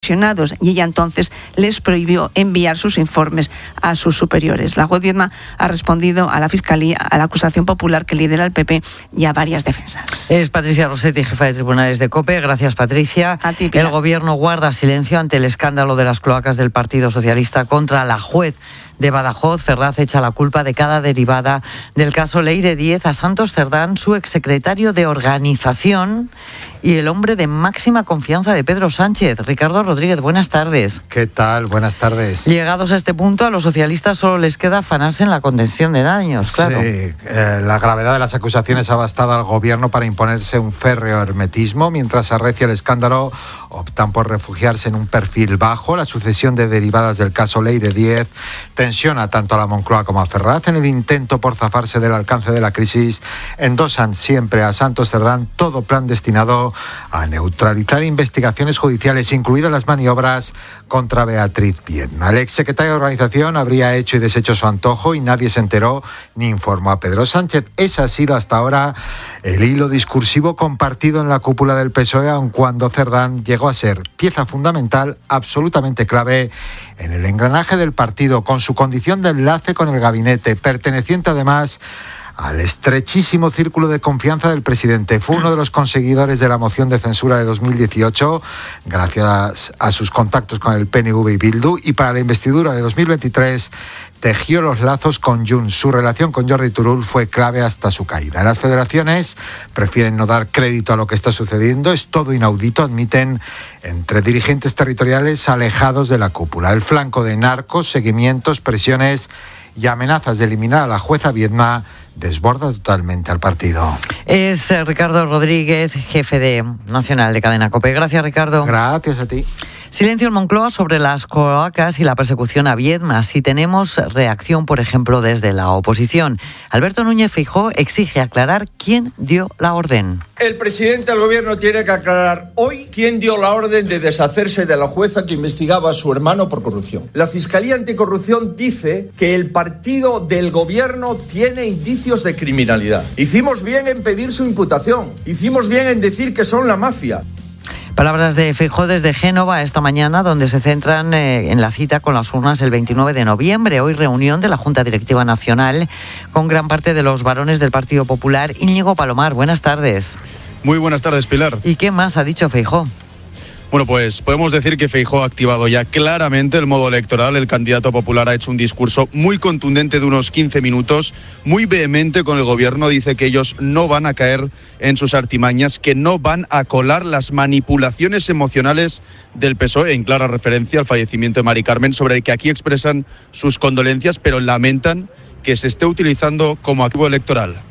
y ella entonces les prohibió enviar sus informes a sus superiores. La juez Viedma ha respondido a la Fiscalía, a la acusación popular que lidera el PP y a varias defensas. Es Patricia Rossetti, jefa de tribunales de COPE. Gracias, Patricia. A ti, Pilar. El Gobierno guarda silencio ante el escándalo de las cloacas del Partido Socialista contra la juez de Badajoz. Ferraz echa la culpa de cada derivada del caso Leire 10 a Santos Cerdán, su exsecretario de Organización y el hombre de máxima confianza de Pedro Sánchez. Ricardo Rodríguez, buenas tardes. ¿Qué tal? Buenas tardes. Llegados a este punto, a los socialistas solo les queda afanarse en la contención de daños, claro. Sí, la gravedad de las acusaciones ha bastado al Gobierno para imponerse un férreo hermetismo. Mientras arrecia el escándalo, optan por refugiarse en un perfil bajo. La sucesión de derivadas del caso Leire 10 tensiona tanto a la Moncloa como a Ferraz. En el intento por zafarse del alcance de la crisis, endosan siempre a Santos Cerdán todo plan destinado a neutralizar investigaciones judiciales, incluidas las maniobras contra Beatriz Viedma. El exsecretario de Organización habría hecho y deshecho su antojo y nadie se enteró ni informó a Pedro Sánchez. Ese ha sido hasta ahora el hilo discursivo compartido en la cúpula del PSOE, aun cuando Cerdán llegó a ser pieza fundamental, absolutamente clave en el engranaje del partido, con su condición de enlace con el gabinete, perteneciente además al estrechísimo círculo de confianza del presidente. Fue uno de los conseguidores de la moción de censura de 2018, gracias a sus contactos con el PNV y Bildu, y para la investidura de 2023 tejió los lazos con Junts. Su relación con Jordi Turull fue clave hasta su caída. En las federaciones prefieren no dar crédito a lo que está sucediendo. Es todo inaudito, admiten, entre dirigentes territoriales alejados de la cúpula. El flanco de narcos, seguimientos, presiones y amenazas de eliminar a la jueza Viedma desborda totalmente al partido. Es Ricardo Rodríguez, jefe nacional de Cadena COPE. Gracias, Ricardo. Gracias a ti. Silencio en Moncloa sobre las cloacas y la persecución a Viedma. Si tenemos reacción, por ejemplo, desde la oposición. Alberto Núñez Feijóo exige aclarar quién dio la orden. El presidente del Gobierno tiene que aclarar hoy quién dio la orden de deshacerse de la jueza que investigaba a su hermano por corrupción. La Fiscalía Anticorrupción dice que el partido del Gobierno tiene indicios de criminalidad. Hicimos bien en pedir su imputación. Hicimos bien en decir que son la mafia. Palabras de Feijóo desde Génova esta mañana, donde se centran en la cita con las urnas el 29 de noviembre. Hoy reunión de la Junta Directiva Nacional con gran parte de los varones del Partido Popular. Íñigo Palomar, buenas tardes. Muy buenas tardes, Pilar. ¿Y qué más ha dicho Feijóo? Bueno, pues podemos decir que Feijóo ha activado ya claramente el modo electoral. El candidato popular ha hecho un discurso muy contundente de unos 15 minutos, muy vehemente con el Gobierno. Dice que ellos no van a caer en sus artimañas, que no van a colar las manipulaciones emocionales del PSOE, en clara referencia al fallecimiento de Mari Carmen, sobre el que aquí expresan sus condolencias, pero lamentan que se esté utilizando como activo electoral.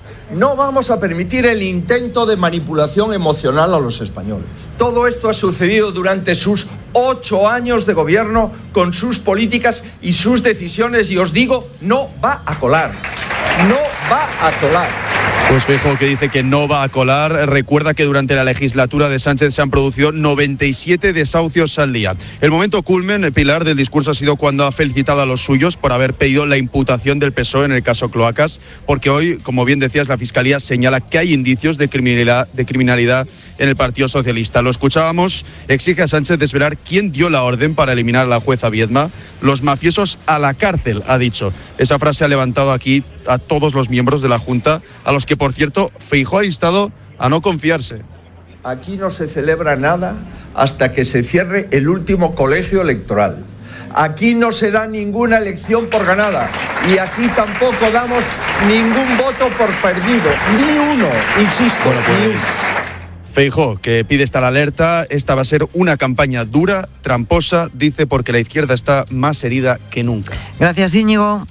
No vamos a permitir el intento de manipulación emocional a los españoles. Todo esto ha sucedido durante sus 8 años de gobierno, con sus políticas y sus decisiones, y os digo, no va a colar. No va a colar. Pues Feijóo, que dice que no va a colar, recuerda que durante la legislatura de Sánchez se han producido 97 desahucios al día. El momento culmen, Pilar, del discurso ha sido cuando ha felicitado a los suyos por haber pedido la imputación del PSOE en el caso Cloacas, porque hoy, como bien decías, la Fiscalía señala que hay indicios de criminalidad en el Partido Socialista. Lo escuchábamos, exige a Sánchez desvelar quién dio la orden para eliminar a la jueza Viedma. Los mafiosos a la cárcel, ha dicho. Esa frase ha levantado aquí a todos los miembros de la Junta, a los que, por cierto, Feijóo ha instado a no confiarse. Aquí no se celebra nada hasta que se cierre el último colegio electoral. Aquí no se da ninguna elección por ganada y aquí tampoco damos ningún voto por perdido, ni uno, insisto, bueno, pues, ni uno. Feijóo, que pide estar alerta, esta va a ser una campaña dura, tramposa, dice, porque la izquierda está más herida que nunca. Gracias, Íñigo.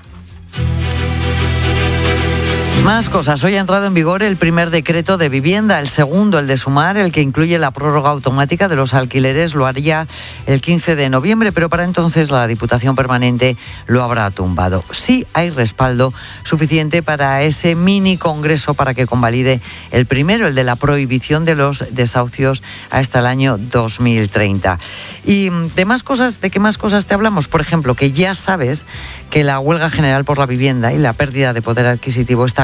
Más cosas. Hoy ha entrado en vigor el primer decreto de vivienda, el segundo, el de Sumar, el que incluye la prórroga automática de los alquileres, lo haría el 15 de noviembre, pero para entonces la Diputación Permanente lo habrá tumbado. Sí hay respaldo suficiente para ese mini congreso para que convalide el primero, el de la prohibición de los desahucios hasta el año 2030. Y de qué más cosas te hablamos? Por ejemplo, que ya sabes que la huelga general por la vivienda y la pérdida de poder adquisitivo está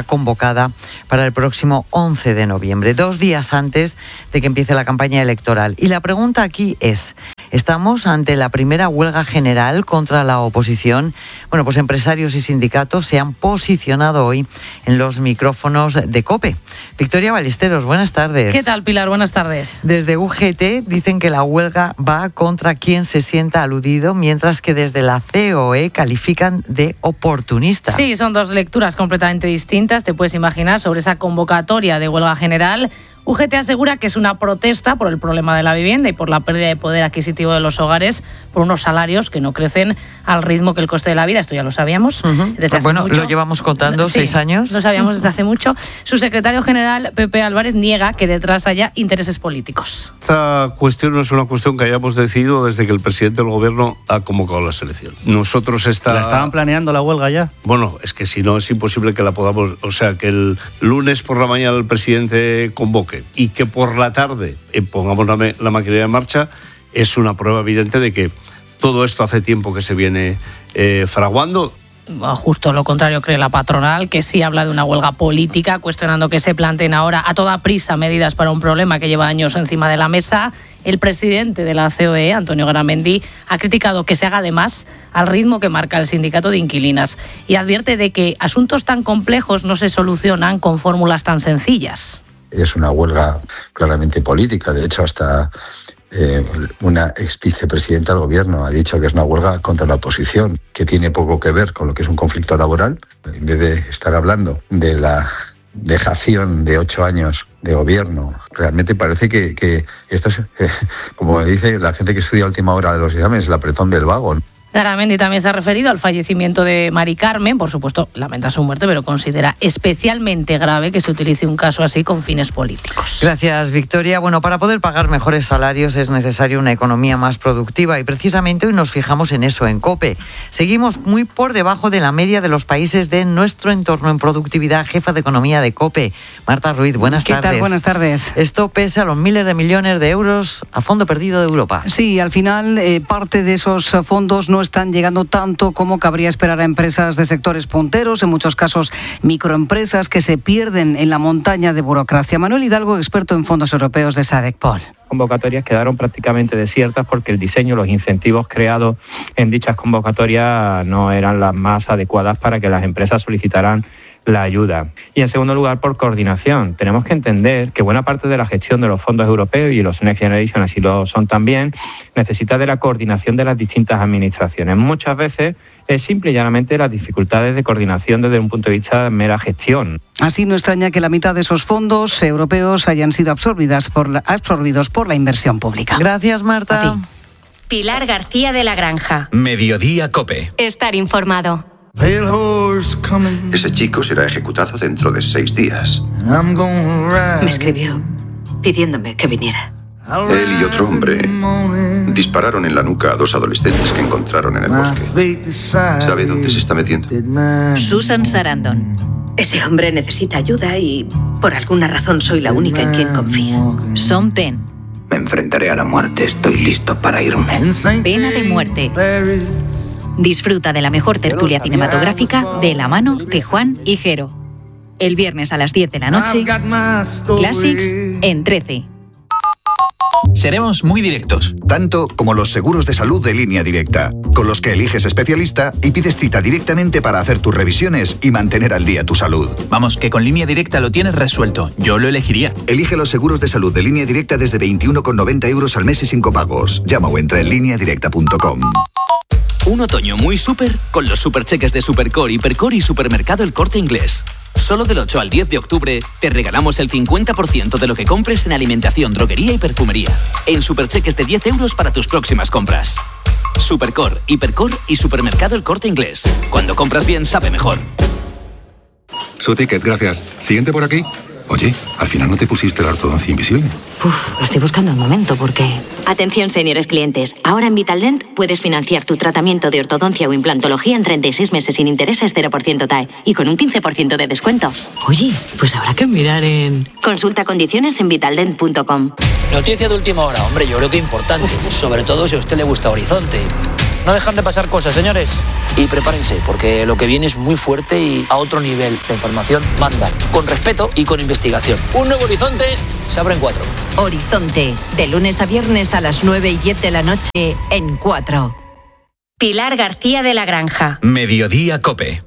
convocada para el próximo 11 de noviembre, 2 días antes de que empiece la campaña electoral. Y la pregunta aquí es, ¿estamos ante la primera huelga general contra la oposición? Bueno, pues empresarios y sindicatos se han posicionado hoy en los micrófonos de COPE. Victoria Ballesteros, buenas tardes. ¿Qué tal, Pilar? Buenas tardes. Desde UGT dicen que la huelga va contra quien se sienta aludido, mientras que desde la COE califican de oportunista. Sí, son dos lecturas completamente distintas, te puedes imaginar, sobre esa convocatoria de huelga general. UGT asegura que es una protesta por el problema de la vivienda y por la pérdida de poder adquisitivo de los hogares, por unos salarios que no crecen al ritmo que el coste de la vida. Esto ya lo sabíamos desde hace mucho. Lo llevamos contando 6 años. Lo sabíamos desde hace mucho. Su secretario general, Pepe Álvarez, niega que detrás haya intereses políticos. Esta cuestión no es una cuestión que hayamos decidido desde que el presidente del gobierno ha convocado la selección. Nosotros ¿La estaban planeando la huelga ya? Bueno, es que si no es imposible que la podamos... O sea, que el lunes por la mañana el presidente convoque y que por la tarde pongamos la maquinaria en marcha, es una prueba evidente de que todo esto hace tiempo que se viene fraguando. Justo lo contrario cree la patronal, que sí habla de una huelga política, cuestionando que se planteen ahora a toda prisa medidas para un problema que lleva años encima de la mesa. El presidente de la COE, Antonio Garamendi, ha criticado que se haga de más al ritmo que marca el sindicato de inquilinas y advierte de que asuntos tan complejos no se solucionan con fórmulas tan sencillas. Es una huelga claramente política. De hecho, hasta una ex vicepresidenta del gobierno ha dicho que es una huelga contra la oposición, que tiene poco que ver con lo que es un conflicto laboral. En vez de estar hablando de la dejación de 8 años de gobierno, realmente parece que esto es, como dice la gente que estudia a última hora de los exámenes, el apretón del vago. Garamendi también se ha referido al fallecimiento de Mari Carmen. Por supuesto, lamenta su muerte, pero considera especialmente grave que se utilice un caso así con fines políticos. Gracias, Victoria. Bueno, para poder pagar mejores salarios es necesaria una economía más productiva y precisamente hoy nos fijamos en eso, en COPE. Seguimos muy por debajo de la media de los países de nuestro entorno en productividad. Jefa de Economía de COPE, Marta Ruiz, buenas tardes. ¿Qué tal? Buenas tardes. Esto pese a los miles de millones de euros a fondo perdido de Europa. Sí, al final parte de esos fondos no están llegando tanto como cabría esperar a empresas de sectores punteros, en muchos casos microempresas que se pierden en la montaña de burocracia. Manuel Hidalgo, experto en fondos europeos de SADECPOL. Convocatorias quedaron prácticamente desiertas porque el diseño, los incentivos creados en dichas convocatorias no eran las más adecuadas para que las empresas solicitaran la ayuda. Y en segundo lugar, por coordinación. Tenemos que entender que buena parte de la gestión de los fondos europeos, y los Next Generation así lo son también, necesita de la coordinación de las distintas administraciones. Muchas veces es simple y llanamente las dificultades de coordinación desde un punto de vista de mera gestión. Así no extraña que la mitad de esos fondos europeos hayan sido absorbidos por la inversión pública. Gracias, Marta. A ti. Pilar García de la Granja. Mediodía COPE. Estar informado. Ese chico será ejecutado dentro de 6 días. Me escribió pidiéndome que viniera. Él y otro hombre dispararon en la nuca a 2 adolescentes que encontraron en el bosque. ¿Sabe dónde se está metiendo? Susan Sarandon. Ese hombre necesita ayuda y por alguna razón soy la única en quien confía. Sean Penn. Me enfrentaré a la muerte. Estoy listo para irme. Pena de muerte. Disfruta de la mejor tertulia cinematográfica de la mano de Juan y Jero. El viernes a las 10 de la noche, Classics en 13. Seremos muy directos. Tanto como los seguros de salud de Línea Directa, con los que eliges especialista y pides cita directamente para hacer tus revisiones y mantener al día tu salud. Vamos, que con Línea Directa lo tienes resuelto. Yo lo elegiría. Elige los seguros de salud de Línea Directa desde 21,90 € al mes y sin copagos. Llama o entra en lineadirecta.com. Un otoño muy súper con los supercheques de Supercore, Hipercore y Supermercado El Corte Inglés. Solo del 8 al 10 de octubre te regalamos el 50% de lo que compres en alimentación, droguería y perfumería. En supercheques de 10 € para tus próximas compras. Supercore, Hipercore y Supermercado El Corte Inglés. Cuando compras bien, sabe mejor. Su ticket, gracias. Siguiente por aquí. Oye, al final no te pusiste la ortodoncia invisible. Estoy buscando el momento porque... Atención, señores clientes. Ahora en Vitaldent puedes financiar tu tratamiento de ortodoncia o implantología en 36 meses sin intereses, 0% TAE y con un 15% de descuento. Oye, pues habrá que mirar en... Consulta condiciones en vitaldent.com. Noticia de última hora, hombre, yo creo que importante, sobre todo si a usted le gusta Horizonte. No dejan de pasar cosas, señores. Y prepárense, porque lo que viene es muy fuerte y a otro nivel. La información manda, con respeto y con investigación. Un nuevo horizonte se abre en 4. Horizonte, de lunes a viernes a las 9:10 de la noche en 4. Pilar García de la Granja. Mediodía COPE.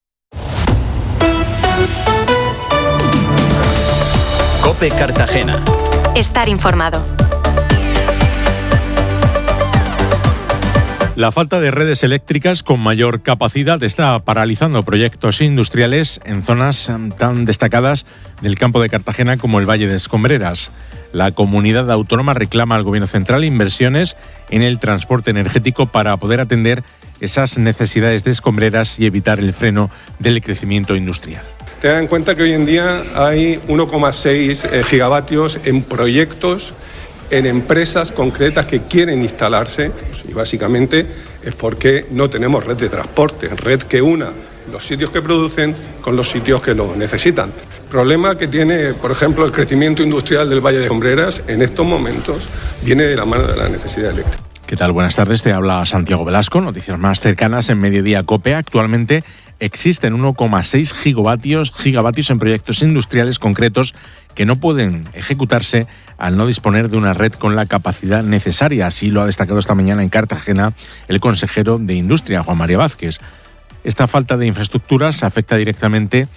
COPE Cartagena. Estar informado. La falta de redes eléctricas con mayor capacidad está paralizando proyectos industriales en zonas tan destacadas del campo de Cartagena como el Valle de Escombreras. La comunidad autónoma reclama al Gobierno central inversiones en el transporte energético para poder atender esas necesidades de Escombreras y evitar el freno del crecimiento industrial. Tengan en cuenta que hoy en día hay 1,6 gigavatios en proyectos, en empresas concretas que quieren instalarse, y básicamente es porque no tenemos red de transporte, red que una los sitios que producen con los sitios que lo necesitan. Problema que tiene, por ejemplo, el crecimiento industrial del Valle de Escombreras en estos momentos viene de la mano de la necesidad eléctrica. ¿Qué tal? Buenas tardes, te habla Santiago Velasco, noticias más cercanas en Mediodía COPE. Actualmente existen 1,6 gigavatios en proyectos industriales concretos que no pueden ejecutarse al no disponer de una red con la capacidad necesaria. Así lo ha destacado esta mañana en Cartagena el consejero de Industria, Juan María Vázquez. Esta falta de infraestructuras afecta directamente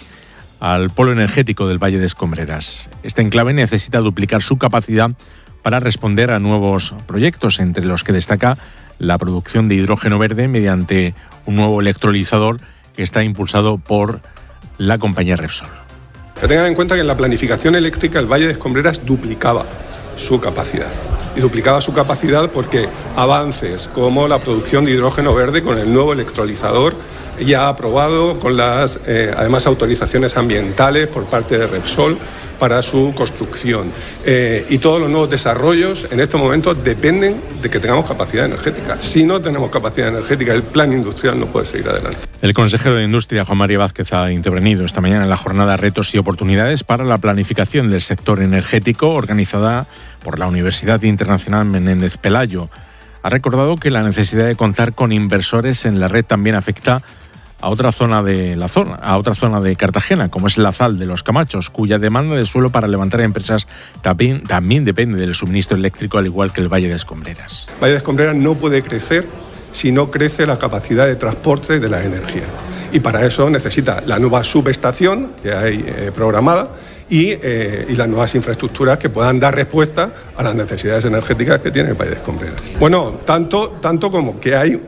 al polo energético del Valle de Escombreras. Este enclave necesita duplicar su capacidad para responder a nuevos proyectos, entre los que destaca la producción de hidrógeno verde mediante un nuevo electrolizador que está impulsado por la compañía Repsol. Tengan en cuenta que en la planificación eléctrica el Valle de Escombreras duplicaba su capacidad. Y duplicaba su capacidad porque avances como la producción de hidrógeno verde con el nuevo electrolizador ya aprobado con las además autorizaciones ambientales por parte de Repsol para su construcción. Y todos los nuevos desarrollos en estos momentos dependen de que tengamos capacidad energética. Si no tenemos capacidad energética, el plan industrial no puede seguir adelante. El consejero de Industria, Juan María Vázquez, ha intervenido esta mañana en la jornada Retos y Oportunidades para la Planificación del Sector Energético, organizada por la Universidad Internacional Menéndez Pelayo. Ha recordado que la necesidad de contar con inversores en la red también afecta a otra zona de Cartagena, como es la Zal de los Camachos, cuya demanda de suelo para levantar empresas también depende del suministro eléctrico, al igual que el Valle de Escombreras. El Valle de Escombreras no puede crecer si no crece la capacidad de transporte de la energía. Y para eso necesita la nueva subestación que hay programada y las nuevas infraestructuras que puedan dar respuesta a las necesidades energéticas que tiene el Valle de Escombreras. Bueno, tanto como que hay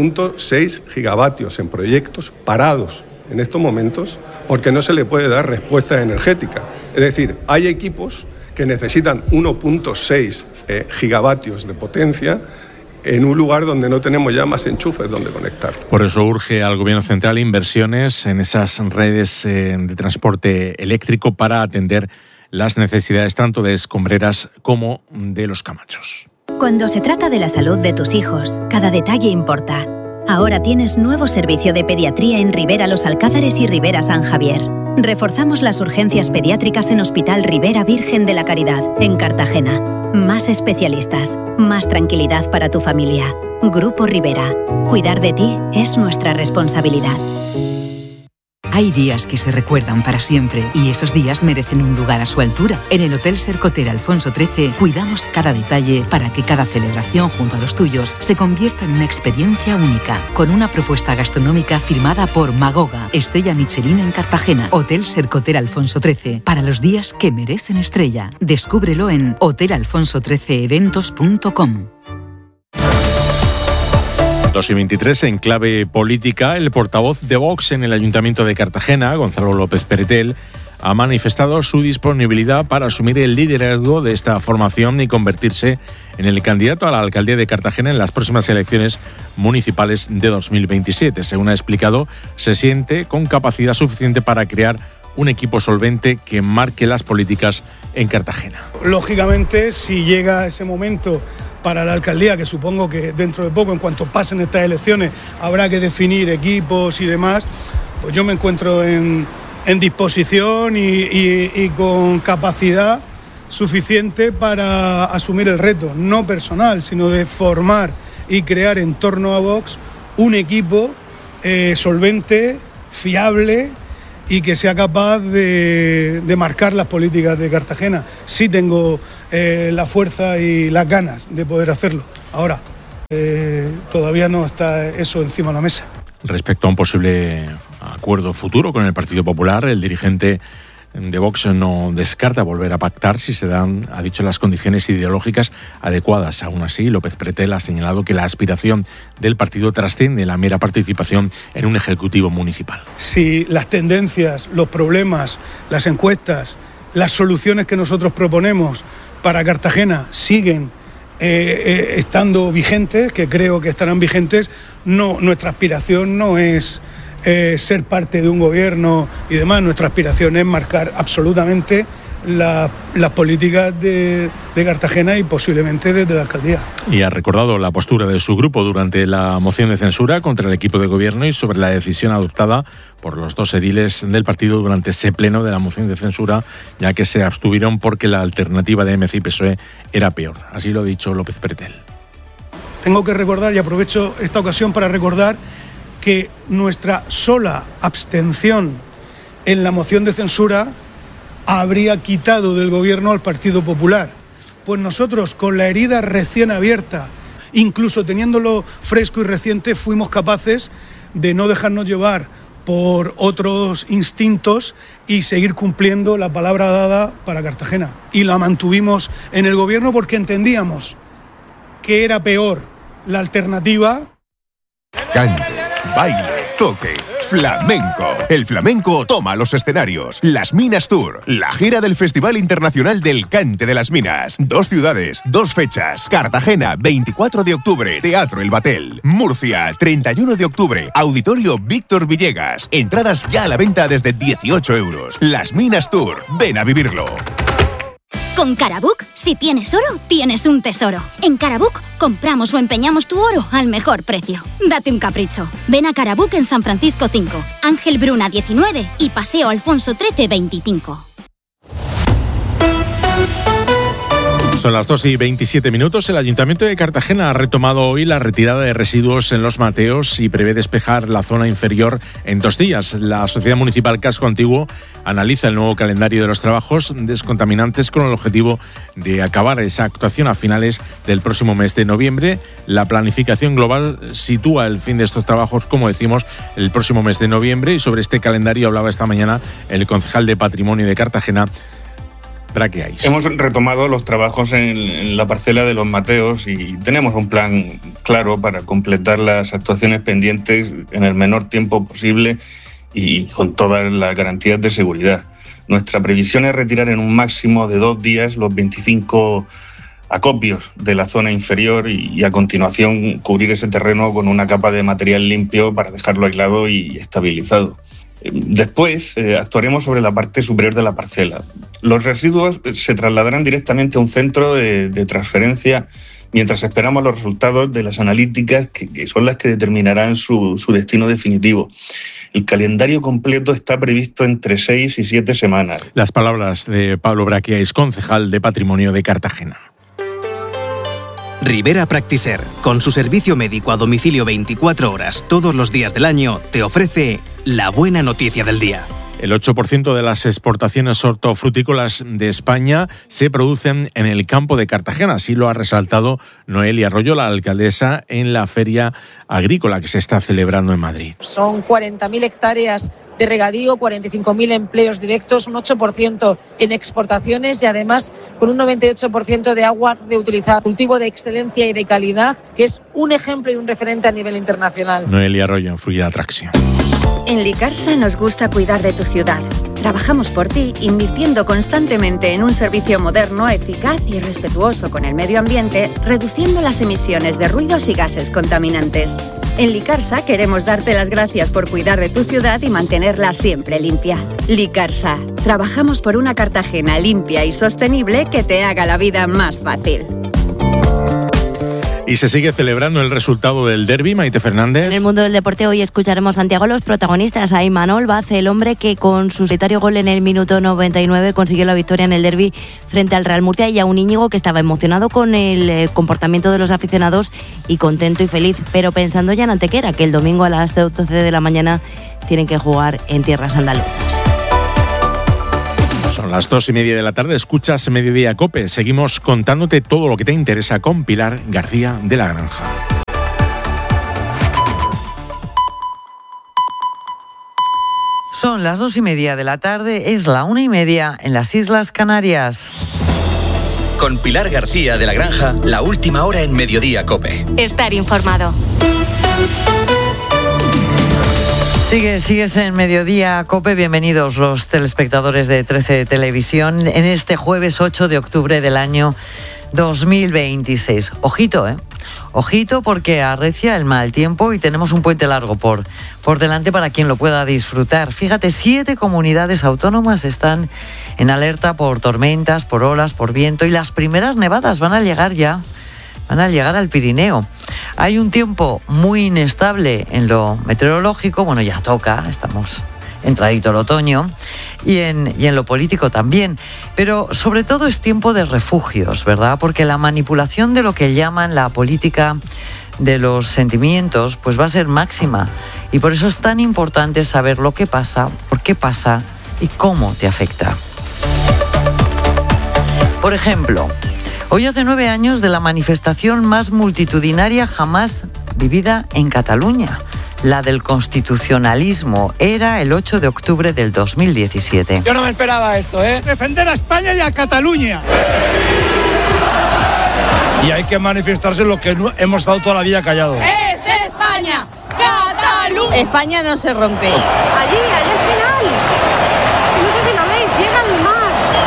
1,6 gigavatios en proyectos parados en estos momentos porque no se le puede dar respuesta energética. Es decir, hay equipos que necesitan 1,6 gigavatios de potencia en un lugar donde no tenemos ya más enchufes donde conectar. Por eso urge al Gobierno central inversiones en esas redes de transporte eléctrico para atender las necesidades tanto de Escombreras como de los Camachos. Cuando se trata de la salud de tus hijos, cada detalle importa. Ahora tienes nuevo servicio de pediatría en Ribera Los Alcázares y Ribera San Javier. Reforzamos las urgencias pediátricas en Hospital Ribera Virgen de la Caridad, en Cartagena. Más especialistas, más tranquilidad para tu familia. Grupo Ribera. Cuidar de ti es nuestra responsabilidad. Hay días que se recuerdan para siempre y esos días merecen un lugar a su altura. En el Hotel Sercotel Alfonso XIII cuidamos cada detalle para que cada celebración junto a los tuyos se convierta en una experiencia única, con una propuesta gastronómica firmada por Magoga, estrella Michelin en Cartagena. Hotel Sercotel Alfonso XIII, para los días que merecen estrella. Descúbrelo en hotelalfonso13eventos.com. 2:23, en clave política, el portavoz de Vox en el Ayuntamiento de Cartagena, Gonzalo López Peretel, ha manifestado su disponibilidad para asumir el liderazgo de esta formación y convertirse en el candidato a la alcaldía de Cartagena en las próximas elecciones municipales de 2027. Según ha explicado, se siente con capacidad suficiente para crear un equipo solvente que marque las políticas en Cartagena. Lógicamente, si llega ese momento para la alcaldía, que supongo que dentro de poco, en cuanto pasen estas elecciones, habrá que definir equipos y demás, pues yo me encuentro en disposición y con capacidad suficiente para asumir el reto, no personal, sino de formar y crear en torno a Vox un equipo solvente, fiable y que sea capaz de marcar las políticas de Cartagena. Sí tengo la fuerza y las ganas de poder hacerlo. Ahora, todavía no está eso encima de la mesa. Respecto a un posible acuerdo futuro con el Partido Popular, el dirigente de Vox no descarta volver a pactar si se dan, ha dicho, las condiciones ideológicas adecuadas. Aún así, López Pretel ha señalado que la aspiración del partido trasciende la mera participación en un ejecutivo municipal. Si las tendencias, los problemas, las encuestas, las soluciones que nosotros proponemos para Cartagena siguen estando vigentes, que creo que estarán vigentes, nuestra aspiración no es ser parte de un gobierno y demás. Nuestra aspiración es marcar absolutamente las políticas de Cartagena y posiblemente desde la alcaldía. Y ha recordado la postura de su grupo durante la moción de censura contra el equipo de gobierno y sobre la decisión adoptada por los dos ediles del partido durante ese pleno de la moción de censura, ya que se abstuvieron porque la alternativa de MC y PSOE era peor. Así lo ha dicho López Pretel. Tengo que recordar, y aprovecho esta ocasión para recordar, que nuestra sola abstención en la moción de censura habría quitado del gobierno al Partido Popular. Pues nosotros, con la herida recién abierta, incluso teniéndolo fresco y reciente, fuimos capaces de no dejarnos llevar por otros instintos y seguir cumpliendo la palabra dada para Cartagena. Y la mantuvimos en el gobierno porque entendíamos que era peor la alternativa. Cante, baile, toque, flamenco. El flamenco toma los escenarios. Las Minas Tour, la gira del Festival Internacional del Cante de las Minas. 2 ciudades, 2 fechas. Cartagena, 24 de octubre, Teatro El Batel. Murcia, 31 de octubre, Auditorio Víctor Villegas. Entradas ya a la venta desde 18 euros. Las Minas Tour, ven a vivirlo. Con Carabook, si tienes oro, tienes un tesoro. En Carabook, compramos o empeñamos tu oro al mejor precio. Date un capricho. Ven a Carabook en San Francisco 5, Ángel Bruna 19 y Paseo Alfonso 13 25. Son las 2:27. El Ayuntamiento de Cartagena ha retomado hoy la retirada de residuos en Los Mateos y prevé despejar la zona inferior en 2 días. La Sociedad Municipal Casco Antiguo analiza el nuevo calendario de los trabajos descontaminantes con el objetivo de acabar esa actuación a finales del próximo mes de noviembre. La planificación global sitúa el fin de estos trabajos, como decimos, el próximo mes de noviembre, y sobre este calendario hablaba esta mañana el concejal de Patrimonio de Cartagena, Braqueais. Hemos retomado los trabajos en la parcela de Los Mateos y tenemos un plan claro para completar las actuaciones pendientes en el menor tiempo posible y con todas las garantías de seguridad. Nuestra previsión es retirar en un máximo de 2 días los 25 acopios de la zona inferior y a continuación cubrir ese terreno con una capa de material limpio para dejarlo aislado y estabilizado. Después actuaremos sobre la parte superior de la parcela. Los residuos se trasladarán directamente a un centro de transferencia mientras esperamos los resultados de las analíticas que son las que determinarán su destino definitivo. El calendario completo está previsto entre 6 y 7 semanas. Las palabras de Pablo Braqueais, concejal de Patrimonio de Cartagena. Rivera Practiser, con su servicio médico a domicilio 24 horas todos los días del año, te ofrece la buena noticia del día. El 8% de las exportaciones hortofrutícolas de España se producen en el campo de Cartagena. Así lo ha resaltado Noelia Arroyo, la alcaldesa, en la feria agrícola que se está celebrando en Madrid. Son 40.000 hectáreas de regadío, 45.000 empleos directos, un 8% en exportaciones y además con un 98% de agua reutilizada. Cultivo de excelencia y de calidad, que es un ejemplo y un referente a nivel internacional. Noelia Arroyo en Fluida Atracción. En Licarsa nos gusta cuidar de tu ciudad. Trabajamos por ti invirtiendo constantemente en un servicio moderno, eficaz y respetuoso con el medio ambiente, reduciendo las emisiones de ruidos y gases contaminantes. En Licarsa queremos darte las gracias por cuidar de tu ciudad y mantenerla siempre limpia. Licarsa, trabajamos por una Cartagena limpia y sostenible que te haga la vida más fácil. Y se sigue celebrando el resultado del derbi, Maite Fernández. En el mundo del deporte hoy escucharemos, Santiago, los protagonistas. A Imanol Vaz, el hombre que con su solitario gol en el minuto 99 consiguió la victoria en el derbi frente al Real Murcia, y a un Íñigo que estaba emocionado con el comportamiento de los aficionados y contento y feliz, pero pensando ya en Antequera, que el domingo a las 12 de la mañana tienen que jugar en tierras andaluzas. Son las 2:30 de la tarde, escuchas Mediodía COPE. Seguimos contándote todo lo que te interesa con Pilar García de la Granja. Son las 2:30 de la tarde, es la 1:30 en las Islas Canarias. Con Pilar García de la Granja, la última hora en Mediodía COPE. Estar informado. Sigues en Mediodía COPE, bienvenidos los telespectadores de 13 Televisión en este jueves 8 de octubre del año 2026. Ojito, Ojito, porque arrecia el mal tiempo y tenemos un puente largo por delante para quien lo pueda disfrutar. Fíjate, 7 comunidades autónomas están en alerta por tormentas, por olas, por viento, y las primeras nevadas van a llegar al Pirineo. Hay un tiempo muy inestable en lo meteorológico, bueno, ya toca, estamos entradito el otoño, y en lo político también, pero sobre todo es tiempo de refugios, ¿verdad? Porque la manipulación de lo que llaman la política de los sentimientos, pues va a ser máxima, y por eso es tan importante saber lo que pasa, por qué pasa y cómo te afecta. Por ejemplo, hoy hace 9 años de la manifestación más multitudinaria jamás vivida en Cataluña, la del constitucionalismo. Era el 8 de octubre del 2017. Yo no me esperaba esto, Defender a España y a Cataluña. Y hay que manifestarse lo que hemos estado toda la vida callados. ¡Es España! ¡Cataluña! España no se rompe. Allí al final. No sé si lo veis, llega al mar.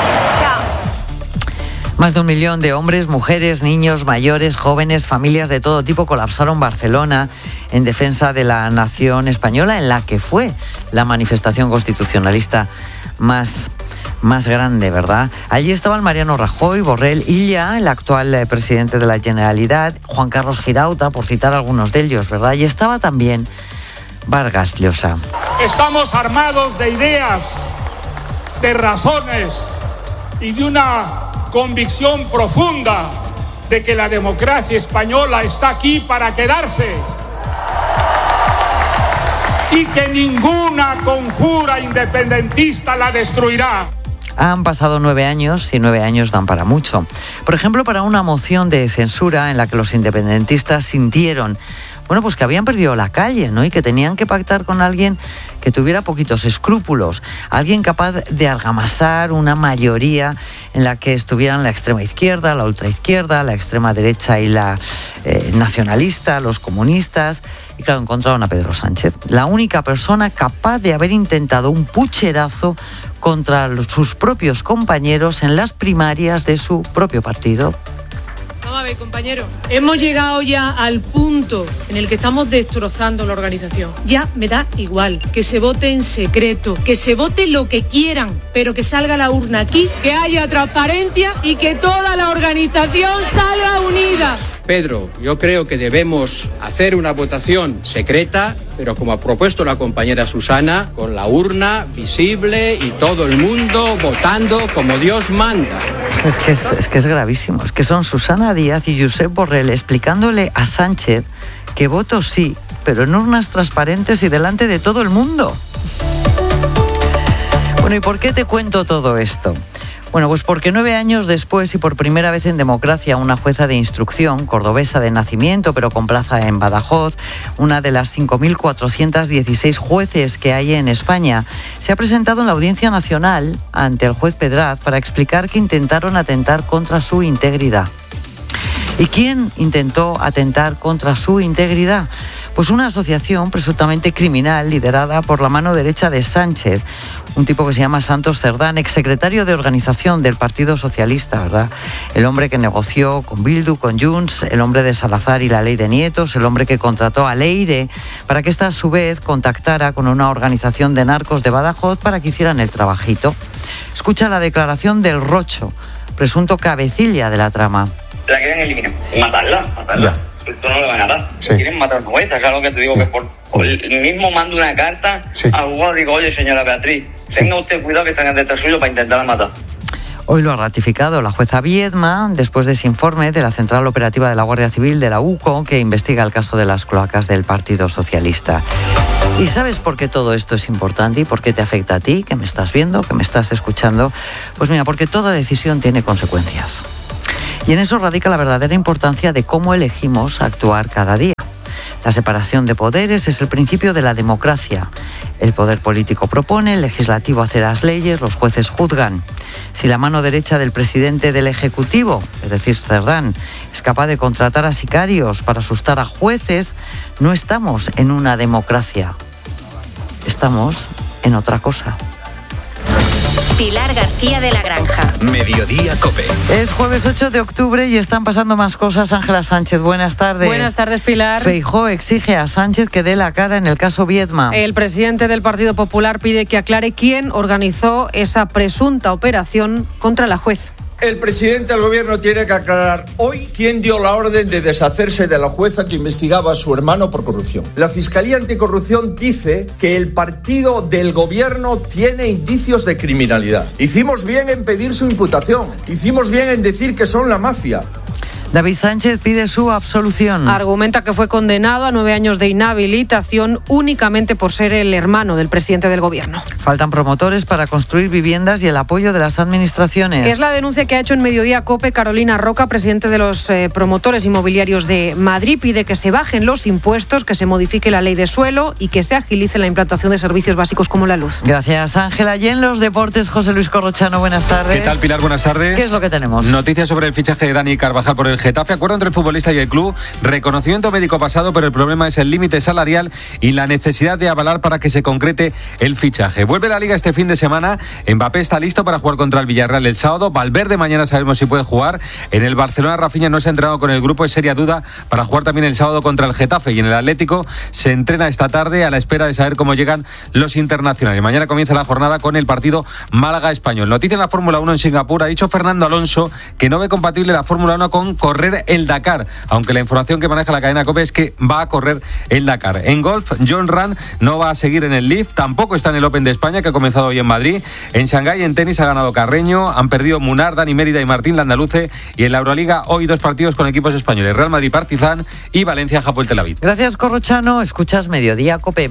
Más de 1 millón de hombres, mujeres, niños, mayores, jóvenes, familias de todo tipo colapsaron Barcelona en defensa de la nación española, en la que fue la manifestación constitucionalista más grande, ¿verdad? Allí estaban Mariano Rajoy, Borrell Illa, el actual presidente de la Generalitat, Juan Carlos Girauta, por citar algunos de ellos, ¿verdad? Y estaba también Vargas Llosa. Estamos armados de ideas, de razones y de una convicción profunda de que la democracia española está aquí para quedarse y que ninguna conjura independentista la destruirá. Han pasado 9 años y 9 años dan para mucho. Por ejemplo, para una moción de censura en la que los independentistas sintieron, pues que habían perdido la calle, ¿no? Y que tenían que pactar con alguien que tuviera poquitos escrúpulos, alguien capaz de argamasar una mayoría en la que estuvieran la extrema izquierda, la ultraizquierda, la extrema derecha y la nacionalista, los comunistas. Y claro, encontraron a Pedro Sánchez, la única persona capaz de haber intentado un pucherazo contra sus propios compañeros en las primarias de su propio partido. Vamos a ver, compañero, hemos llegado ya al punto en el que estamos destrozando la organización. Ya me da igual que se vote en secreto, que se vote lo que quieran, pero que salga la urna aquí, que haya transparencia y que toda la organización salga unida. Pedro, yo creo que debemos hacer una votación secreta, pero como ha propuesto la compañera Susana, con la urna visible y todo el mundo votando como Dios manda. Es que es gravísimo. Es que son Susana Díaz y Josep Borrell explicándole a Sánchez que voto sí, pero en urnas transparentes y delante de todo el mundo. Bueno, ¿y por qué te cuento todo esto? Bueno, pues porque 9 años después y por primera vez en democracia, una jueza de instrucción, cordobesa de nacimiento, pero con plaza en Badajoz, una de las 5.416 jueces que hay en España, se ha presentado en la Audiencia Nacional ante el juez Pedraz para explicar que intentaron atentar contra su integridad. ¿Y quién intentó atentar contra su integridad? Pues una asociación presuntamente criminal liderada por la mano derecha de Sánchez, un tipo que se llama Santos Cerdán, exsecretario de organización del Partido Socialista, ¿verdad? El hombre que negoció con Bildu, con Junts, el hombre de Salazar y la ley de Nietos, el hombre que contrató a Leire para que esta a su vez contactara con una organización de narcos de Badajoz para que hicieran el trabajito. Escucha la declaración del Rocho, presunto cabecilla de la trama. la quieren eliminar, matarla. Esto no le van a dar. Quieren matar a una jueza, es algo que te digo que por el mismo mando una carta al jugador, digo, oye señora Beatriz, tenga usted cuidado que están detrás suyo para intentar matar. Hoy lo ha ratificado la jueza Viedma después de ese informe de la Central Operativa de la Guardia Civil de la UCO que investiga el caso de las cloacas del Partido Socialista. ¿Y sabes por qué todo esto es importante y por qué te afecta a ti, que me estás viendo, que me estás escuchando? Pues mira, porque toda decisión tiene consecuencias. Y en eso radica la verdadera importancia de cómo elegimos actuar cada día. La separación de poderes es el principio de la democracia. El poder político propone, el legislativo hace las leyes, los jueces juzgan. Si la mano derecha del presidente del Ejecutivo, es decir, Cerdán, es capaz de contratar a sicarios para asustar a jueces, no estamos en una democracia. Estamos en otra cosa. Pilar García de la Granja. Mediodía COPE. Es jueves 8 de octubre y están pasando más cosas. Ángela Sánchez, buenas tardes. Buenas tardes, Pilar. Feijóo exige a Sánchez que dé la cara en el caso Viedma. El presidente del Partido Popular pide que aclare quién organizó esa presunta operación contra la juez. El presidente del gobierno tiene que aclarar hoy quién dio la orden de deshacerse de la jueza que investigaba a su hermano por corrupción. La Fiscalía Anticorrupción dice que el partido del gobierno tiene indicios de criminalidad. Hicimos bien en pedir su imputación. Hicimos bien en decir que son la mafia. David Sánchez pide su absolución. Argumenta que fue condenado a 9 años de inhabilitación únicamente por ser el hermano del presidente del gobierno. Faltan promotores para construir viviendas y el apoyo de las administraciones. Es la denuncia que ha hecho en Mediodía COPE Carolina Roca, presidente de los promotores inmobiliarios de Madrid. Pide que se bajen los impuestos, que se modifique la ley de suelo y que se agilice la implantación de servicios básicos como la luz. Gracias, Ángela. Y en los deportes, José Luis Corrochano, buenas tardes. ¿Qué tal, Pilar? Buenas tardes. ¿Qué es lo que tenemos? Noticias sobre el fichaje de Dani Carvajal por el Getafe. Acuerdo entre el futbolista y el club. Reconocimiento médico pasado, pero el problema es el límite salarial y la necesidad de avalar para que se concrete el fichaje. Vuelve la Liga este fin de semana. Mbappé está listo para jugar contra el Villarreal el sábado. Valverde mañana sabemos si puede jugar. En el Barcelona, Rafinha no se ha entrenado con el grupo. Es seria duda para jugar también el sábado contra el Getafe. Y en el Atlético se entrena esta tarde a la espera de saber cómo llegan los internacionales. Mañana comienza la jornada con el partido Málaga-Español. Noticia en la Fórmula 1 en Singapur. Ha dicho Fernando Alonso que no ve compatible la Fórmula 1 con correr el Dakar, aunque la información que maneja la cadena COPE es que va a correr el Dakar. En golf, John Ram no va a seguir en el Leaf, tampoco está en el Open de España, que ha comenzado hoy en Madrid. En Shanghái, en tenis, ha ganado Carreño, han perdido Munar, Dani Mérida y Martín Landaluce, y en la Euroliga hoy 2 partidos con equipos españoles, Real Madrid Partizan y Valencia Hapoel Tel Aviv. Gracias, Corrochano. Escuchas Mediodía COPE.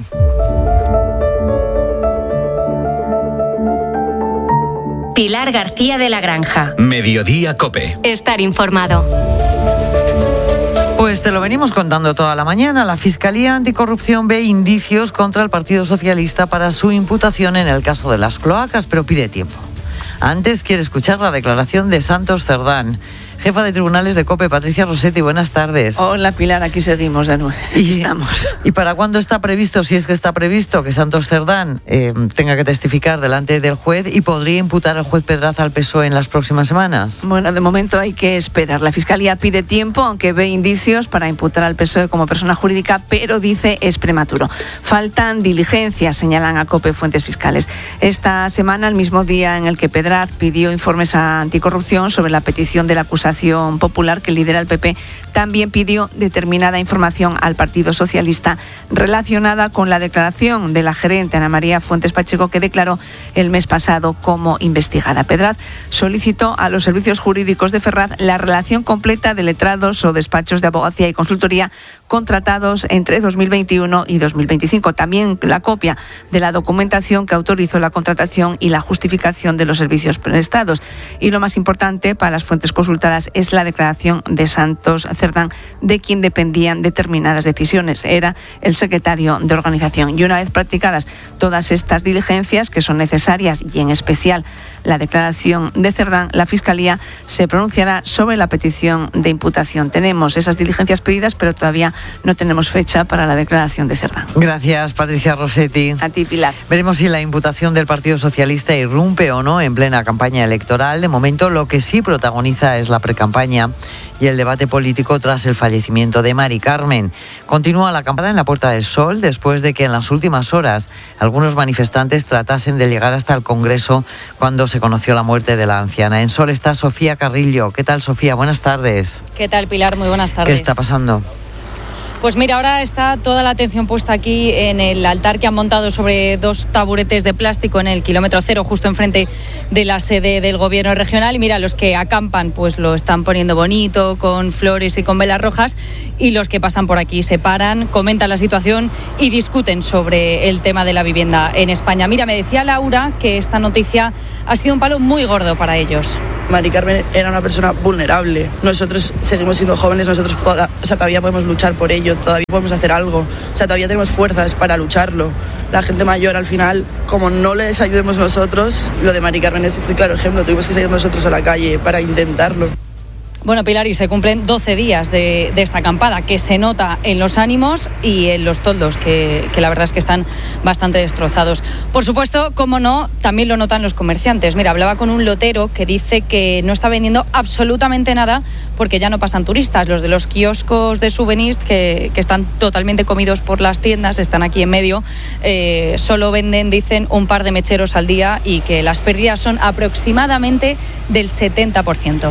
Pilar García de la Granja. Mediodía COPE. Estar informado. Pues te lo venimos contando toda la mañana. La Fiscalía Anticorrupción ve indicios contra el Partido Socialista para su imputación en el caso de las cloacas, pero pide tiempo. Antes quiere escuchar la declaración de Santos Cerdán. Jefa de Tribunales de COPE, Patricia Rossetti, buenas tardes. Hola, Pilar, aquí seguimos de nuevo. Aquí estamos. ¿Y para cuándo está previsto, si es que está previsto, que Santos Cerdán tenga que testificar delante del juez y podría imputar al juez Pedraza al PSOE en las próximas semanas? Bueno, de momento hay que esperar. La Fiscalía pide tiempo, aunque ve indicios para imputar al PSOE como persona jurídica, pero dice es prematuro. Faltan diligencias, señalan a COPE fuentes fiscales. Esta semana, el mismo día en el que Pedraz pidió informes a Anticorrupción sobre la petición de la acusación popular que lidera el PP, también pidió determinada información al Partido Socialista relacionada con la declaración de la gerente Ana María Fuentes Pacheco, que declaró el mes pasado como investigada. Pedraz solicitó a los servicios jurídicos de Ferraz la relación completa de letrados o despachos de abogacía y consultoría contratados entre 2021 y 2025. También la copia de la documentación que autorizó la contratación y la justificación de los servicios prestados. Y lo más importante para las fuentes consultadas es la declaración de Santos Cerdán, de quien dependían determinadas decisiones. Era el secretario de organización. Y una vez practicadas todas estas diligencias, que son necesarias, y en especial la declaración de Cerdán, la Fiscalía se pronunciará sobre la petición de imputación. Tenemos esas diligencias pedidas, pero todavía no tenemos fecha para la declaración de Cerdán. Gracias, Patricia Rossetti. A ti, Pilar. Veremos si la imputación del Partido Socialista irrumpe o no en plena campaña electoral. De momento, lo que sí protagoniza es la precampaña y el debate político tras el fallecimiento de Mari Carmen. Continúa la acampada en la Puerta del Sol después de que en las últimas horas algunos manifestantes tratasen de llegar hasta el Congreso cuando se conoció la muerte de la anciana. En Sol está Sofía Carrillo. ¿Qué tal, Sofía? Buenas tardes. ¿Qué tal, Pilar? Muy buenas tardes. ¿Qué está pasando? Pues mira, ahora está toda la atención puesta aquí en el altar que han montado sobre 2 taburetes de plástico en el kilómetro 0, justo enfrente de la sede del gobierno regional. Y mira, los que acampan pues lo están poniendo bonito, con flores y con velas rojas, y los que pasan por aquí se paran, comentan la situación y discuten sobre el tema de la vivienda en España. Mira, me decía Laura que esta noticia ha sido un palo muy gordo para ellos. Mari Carmen era una persona vulnerable. Nosotros seguimos siendo jóvenes, nosotros todavía podemos luchar por ello, todavía podemos hacer algo, todavía tenemos fuerzas para lucharlo. La gente mayor, al final, como no les ayudemos nosotros, lo de Mari Carmen es un claro ejemplo, tuvimos que salir nosotros a la calle para intentarlo. Bueno, Pilar, y se cumplen 12 días de esta acampada, que se nota en los ánimos y en los toldos, que la verdad es que están bastante destrozados. Por supuesto, como no, también lo notan los comerciantes. Mira, hablaba con un lotero que dice que no está vendiendo absolutamente nada porque ya no pasan turistas. Los de los kioscos de souvenirs, que están totalmente comidos por las tiendas, están aquí en medio, solo venden, dicen, un par de mecheros al día y que las pérdidas son aproximadamente del 70%.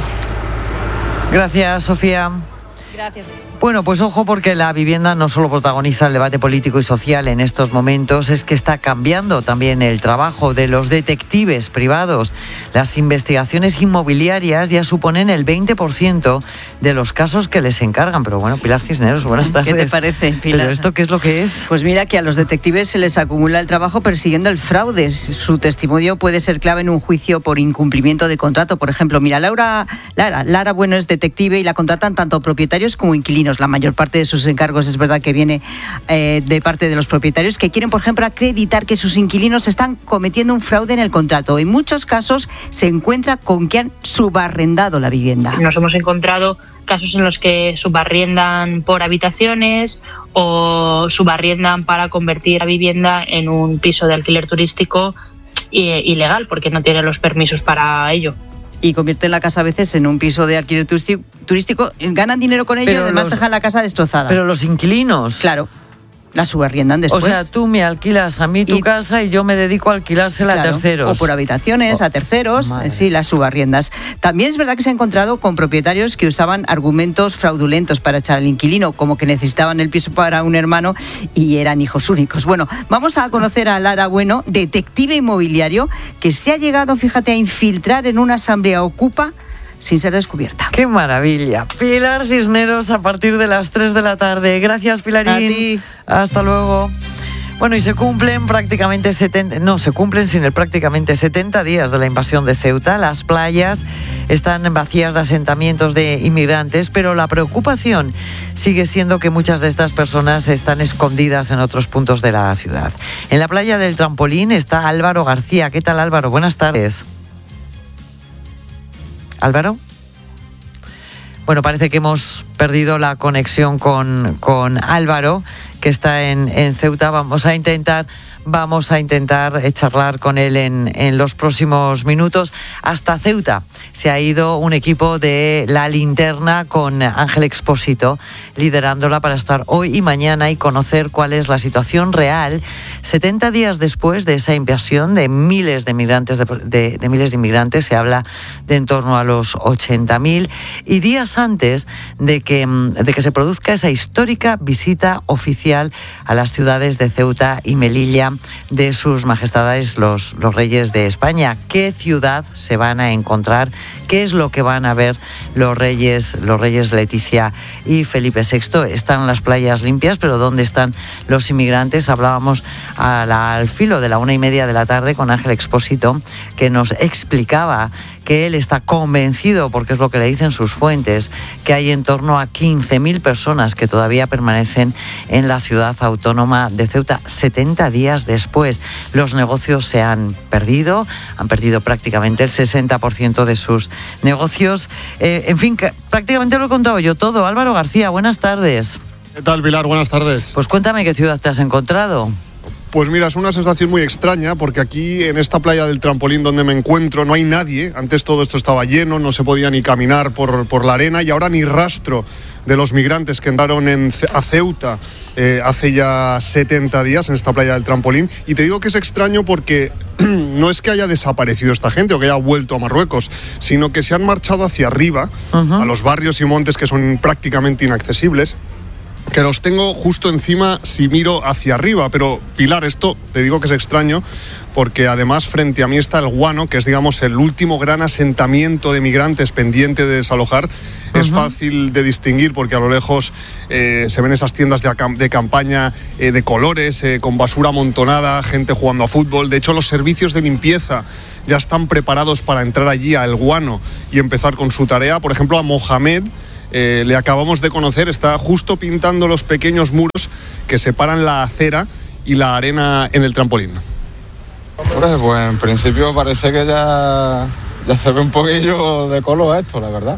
Gracias, Sofía. Gracias. Bueno, pues ojo, porque la vivienda no solo protagoniza el debate político y social en estos momentos, es que está cambiando también el trabajo de los detectives privados. Las investigaciones inmobiliarias ya suponen el 20% de los casos que les encargan. Pero bueno, Pilar Cisneros, buenas tardes. ¿Qué te parece, Pilar? ¿Pero esto qué es lo que es? Pues mira, que a los detectives se les acumula el trabajo persiguiendo el fraude. Su testimonio puede ser clave en un juicio por incumplimiento de contrato. Por ejemplo, mira, Lara Bueno es detective y la contratan tanto propietarios como inquilinos. La mayor parte de sus encargos es verdad que viene de parte de los propietarios que quieren, por ejemplo, acreditar que sus inquilinos están cometiendo un fraude en el contrato. En muchos casos se encuentra con que han subarrendado la vivienda. Nos hemos encontrado casos en los que subarriendan por habitaciones o subarriendan para convertir la vivienda en un piso de alquiler turístico ilegal porque no tienen los permisos para ello. Y convierten la casa a veces en un piso de alquiler turístico, ganan dinero con ello y además dejan la casa destrozada. Pero los inquilinos... Claro, la subarriendan después. O sea, tú me alquilas a mí tu casa y yo me dedico a alquilársela a terceros. O por habitaciones, a terceros, sí, las subarriendas. También es verdad que se ha encontrado con propietarios que usaban argumentos fraudulentos para echar al inquilino, como que necesitaban el piso para un hermano y eran hijos únicos. Bueno, vamos a conocer a Lara Bueno, detective inmobiliario, que se ha llegado, fíjate, a infiltrar en una asamblea Ocupa sin ser descubierta. ¡Qué maravilla! Pilar Cisneros a partir de las 3 de la tarde. Gracias, Pilarín. A ti. Hasta luego. Bueno, y se cumplen prácticamente 70 días de la invasión de Ceuta. Las playas están vacías de asentamientos de inmigrantes, pero la preocupación sigue siendo que muchas de estas personas están escondidas en otros puntos de la ciudad. En la playa del Trampolín está Álvaro García. ¿Qué tal, Álvaro? Buenas tardes. ¿Álvaro? Bueno, parece que hemos perdido la conexión con Álvaro, que está en Ceuta. Vamos a intentar charlar con él en los próximos minutos. Hasta Ceuta se ha ido un equipo de La Linterna con Ángel Expósito liderándola para estar hoy y mañana y conocer cuál es la situación real 70 días después de esa invasión de miles de inmigrantes, de miles de inmigrantes. Se habla de en torno a los 80.000 y días antes de que se produzca esa histórica visita oficial a las ciudades de Ceuta y Melilla de sus majestades los reyes de España. ¿Qué ciudad se van a encontrar? ¿Qué es lo que van a ver los reyes Leticia y Felipe VI? Están las playas limpias, pero ¿dónde están los inmigrantes? Hablábamos al filo de la 1:30 de la tarde con Ángel Expósito, que nos explicaba que él está convencido, porque es lo que le dicen sus fuentes, que hay en torno a 15.000 personas que todavía permanecen en la ciudad autónoma de Ceuta 70 días después. Los negocios se han perdido prácticamente el 60% de sus negocios. En fin, prácticamente lo he contado yo todo. Álvaro García, buenas tardes. ¿Qué tal, Pilar? Buenas tardes. Pues cuéntame qué ciudad te has encontrado. Pues mira, es una sensación muy extraña porque aquí en esta playa del Trampolín donde me encuentro no hay nadie. Antes todo esto estaba lleno, no se podía ni caminar por la arena y ahora ni rastro de los migrantes que entraron a Ceuta hace ya 70 días en esta playa del Trampolín. Y te digo que es extraño porque no es que haya desaparecido esta gente o que haya vuelto a Marruecos, sino que se han marchado hacia arriba, a los barrios y montes que son prácticamente inaccesibles, que los tengo justo encima si miro hacia arriba. Pero Pilar, esto te digo que es extraño porque además frente a mí está el Guano, que es, digamos, el último gran asentamiento de migrantes pendiente de desalojar. Es fácil de distinguir porque a lo lejos se ven esas tiendas de campaña de colores, con basura amontonada, gente jugando a fútbol. De hecho, los servicios de limpieza ya están preparados para entrar allí a El Guano y empezar con su tarea. Por ejemplo, a Mohamed le acabamos de conocer, está justo pintando los pequeños muros que separan la acera y la arena en el Trampolín. Pues en principio parece que ya se ve un poquillo de color esto, la verdad.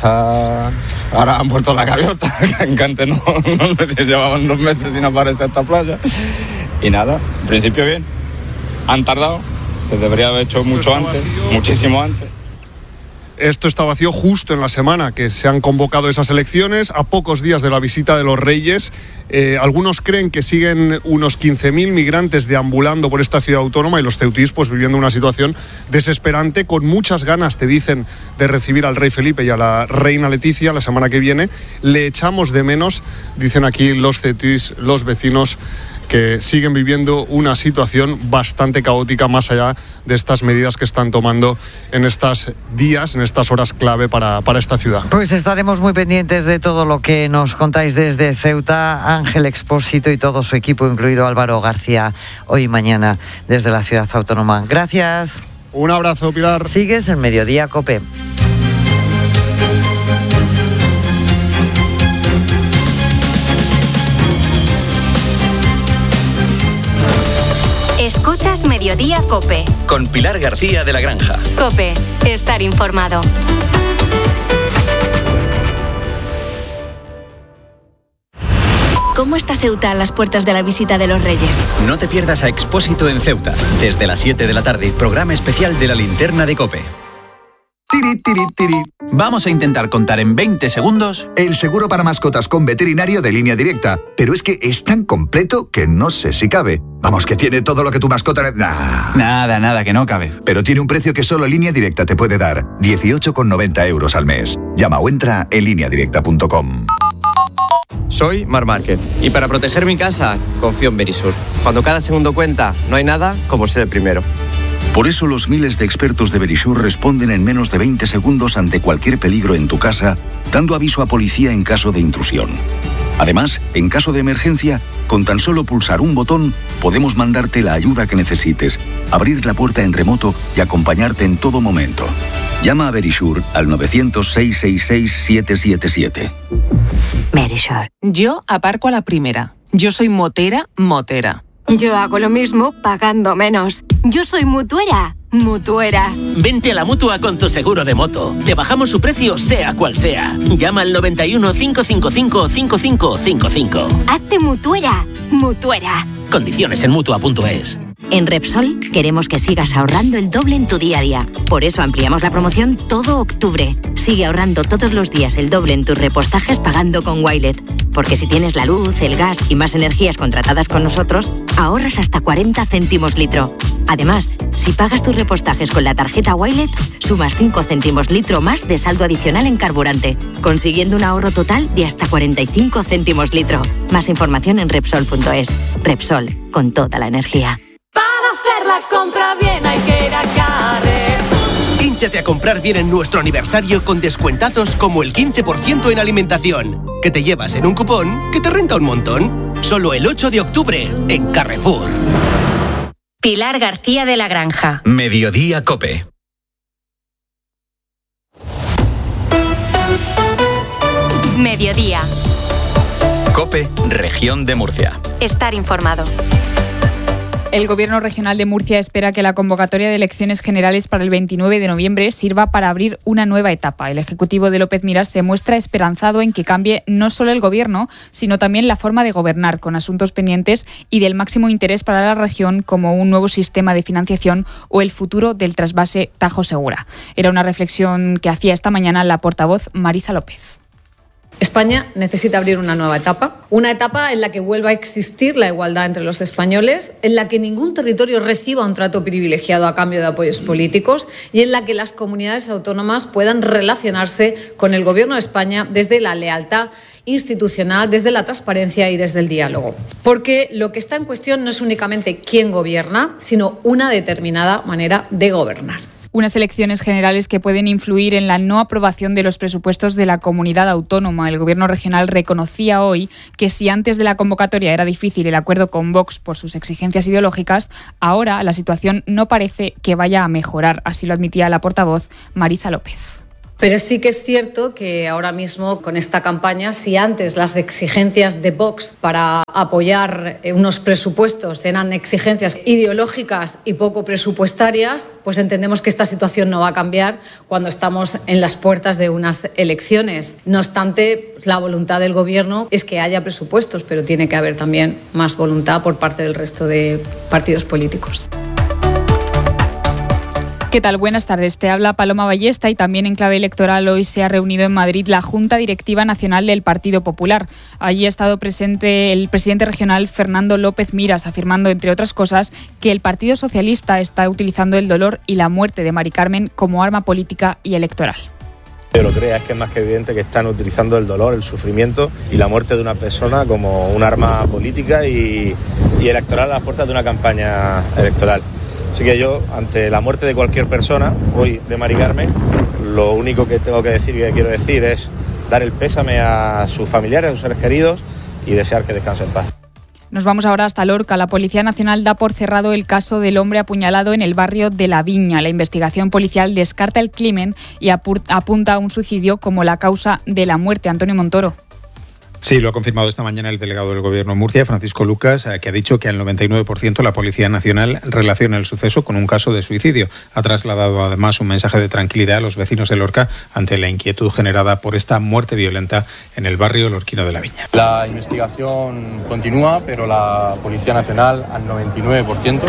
Ahora han puesto la gaviota, que antes no llevaban 2 meses sin aparecer esta playa. Y nada, en principio bien. Han tardado, se debería haber hecho mucho antes, muchísimo antes. Esto está vacío justo en la semana que se han convocado esas elecciones, a pocos días de la visita de los Reyes. Algunos creen que siguen unos 15.000 migrantes deambulando por esta ciudad autónoma y los ceutíes pues viviendo una situación desesperante, con muchas ganas, te dicen, de recibir al rey Felipe y a la reina Leticia la semana que viene. Le echamos de menos, dicen aquí los ceutíes, los vecinos, que siguen viviendo una situación bastante caótica más allá de estas medidas que están tomando en estos días, en estas horas clave para esta ciudad. Pues estaremos muy pendientes de todo lo que nos contáis desde Ceuta. Ángel Expósito y todo su equipo, incluido Álvaro García, hoy y mañana desde la ciudad autónoma. Gracias. Un abrazo, Pilar. Sigues en Mediodía COPE. Escuchas Mediodía COPE. Con Pilar García de la Granja. COPE, estar informado. ¿Cómo está Ceuta a las puertas de la visita de los Reyes? No te pierdas a Expósito en Ceuta. Desde las 7 de la tarde, programa especial de la linterna de COPE. Tiri, tiri, tiri. Vamos a intentar contar en 20 segundos el seguro para mascotas con veterinario de Línea Directa. Pero es que es tan completo que no sé si cabe. Vamos, que tiene todo lo que tu mascota... Nada, que no cabe. Pero tiene un precio que solo Línea Directa te puede dar. 18,90 € al mes. Llama o entra en lineadirecta.com. Soy Mar Márquez y para proteger mi casa confío en Verisur. Cuando cada segundo cuenta, no hay nada como ser el primero. Por eso los miles de expertos de Verisur responden en menos de 20 segundos ante cualquier peligro en tu casa, dando aviso a policía en caso de intrusión. Además, en caso de emergencia, con tan solo pulsar un botón, podemos mandarte la ayuda que necesites, abrir la puerta en remoto y acompañarte en todo momento. Llama a Verisur al 900-666-777. Verisur. Yo aparco a la primera. Yo soy motera. Yo hago lo mismo pagando menos. Yo soy mutuera. Vente a la Mutua con tu seguro de moto. Te bajamos su precio sea cual sea. Llama al 91 555 5555. Hazte mutuera. Condiciones en Mutua.es. En Repsol queremos que sigas ahorrando el doble en tu día a día. Por eso ampliamos la promoción todo octubre. Sigue ahorrando todos los días el doble en tus repostajes pagando con Wilet. Porque si tienes la luz, el gas y más energías contratadas con nosotros, ahorras hasta 40 céntimos litro. Además, si pagas tus repostajes con la tarjeta Wilet, sumas 5 céntimos litro más de saldo adicional en carburante, consiguiendo un ahorro total de hasta 45 céntimos litro. Más información en Repsol.es. Repsol, con toda la energía. La compra bien hay que ir a Carrefour. Hínchate a comprar bien en nuestro aniversario con descuentazos como el 15% en alimentación, que te llevas en un cupón que te renta un montón. Solo el 8 de octubre en Carrefour. Pilar García de la Granja. Mediodía COPE. Mediodía. COPE, Región de Murcia. Estar informado. El Gobierno regional de Murcia espera que la convocatoria de elecciones generales para el 29 de noviembre sirva para abrir una nueva etapa. El Ejecutivo de López Miras se muestra esperanzado en que cambie no solo el Gobierno, sino también la forma de gobernar, con asuntos pendientes y del máximo interés para la región, como un nuevo sistema de financiación o el futuro del trasvase Tajo Segura. Era una reflexión que hacía esta mañana la portavoz Marisa López. España necesita abrir una nueva etapa en la que vuelva a existir la igualdad entre los españoles, en la que ningún territorio reciba un trato privilegiado a cambio de apoyos políticos y en la que las comunidades autónomas puedan relacionarse con el Gobierno de España desde la lealtad institucional, desde la transparencia y desde el diálogo. Porque lo que está en cuestión no es únicamente quién gobierna, sino una determinada manera de gobernar. Unas elecciones generales que pueden influir en la no aprobación de los presupuestos de la comunidad autónoma. El Gobierno regional reconocía hoy que si antes de la convocatoria era difícil el acuerdo con Vox por sus exigencias ideológicas, ahora la situación no parece que vaya a mejorar. Así lo admitía la portavoz Marisa López. Pero sí que es cierto que ahora mismo con esta campaña, si antes las exigencias de Vox para apoyar unos presupuestos eran exigencias ideológicas y poco presupuestarias, pues entendemos que esta situación no va a cambiar cuando estamos en las puertas de unas elecciones. No obstante, la voluntad del Gobierno es que haya presupuestos, pero tiene que haber también más voluntad por parte del resto de partidos políticos. ¿Qué tal? Buenas tardes. Te habla Paloma Ballesta y también en clave electoral hoy se ha reunido en Madrid la Junta Directiva Nacional del Partido Popular. Allí ha estado presente el presidente regional Fernando López Miras, afirmando, entre otras cosas, que el Partido Socialista está utilizando el dolor y la muerte de Mari Carmen como arma política y electoral. Yo lo creo, es que es más que evidente que están utilizando el dolor, el sufrimiento y la muerte de una persona como un arma política y electoral a las puertas de una campaña electoral. Así que yo, ante la muerte de cualquier persona, hoy de Mari Carmen, lo único que tengo que decir y que quiero decir es dar el pésame a sus familiares, a sus seres queridos y desear que descanse en paz. Nos vamos ahora hasta Lorca. La Policía Nacional da por cerrado el caso del hombre apuñalado en el barrio de La Viña. La investigación policial descarta el crimen y apunta a un suicidio como la causa de la muerte. Antonio Montoro. Sí, lo ha confirmado esta mañana el delegado del Gobierno de Murcia, Francisco Lucas, que ha dicho que al 99% la Policía Nacional relaciona el suceso con un caso de suicidio. Ha trasladado además un mensaje de tranquilidad a los vecinos de Lorca ante la inquietud generada por esta muerte violenta en el barrio lorquino de La Viña. La investigación continúa, pero la Policía Nacional al 99%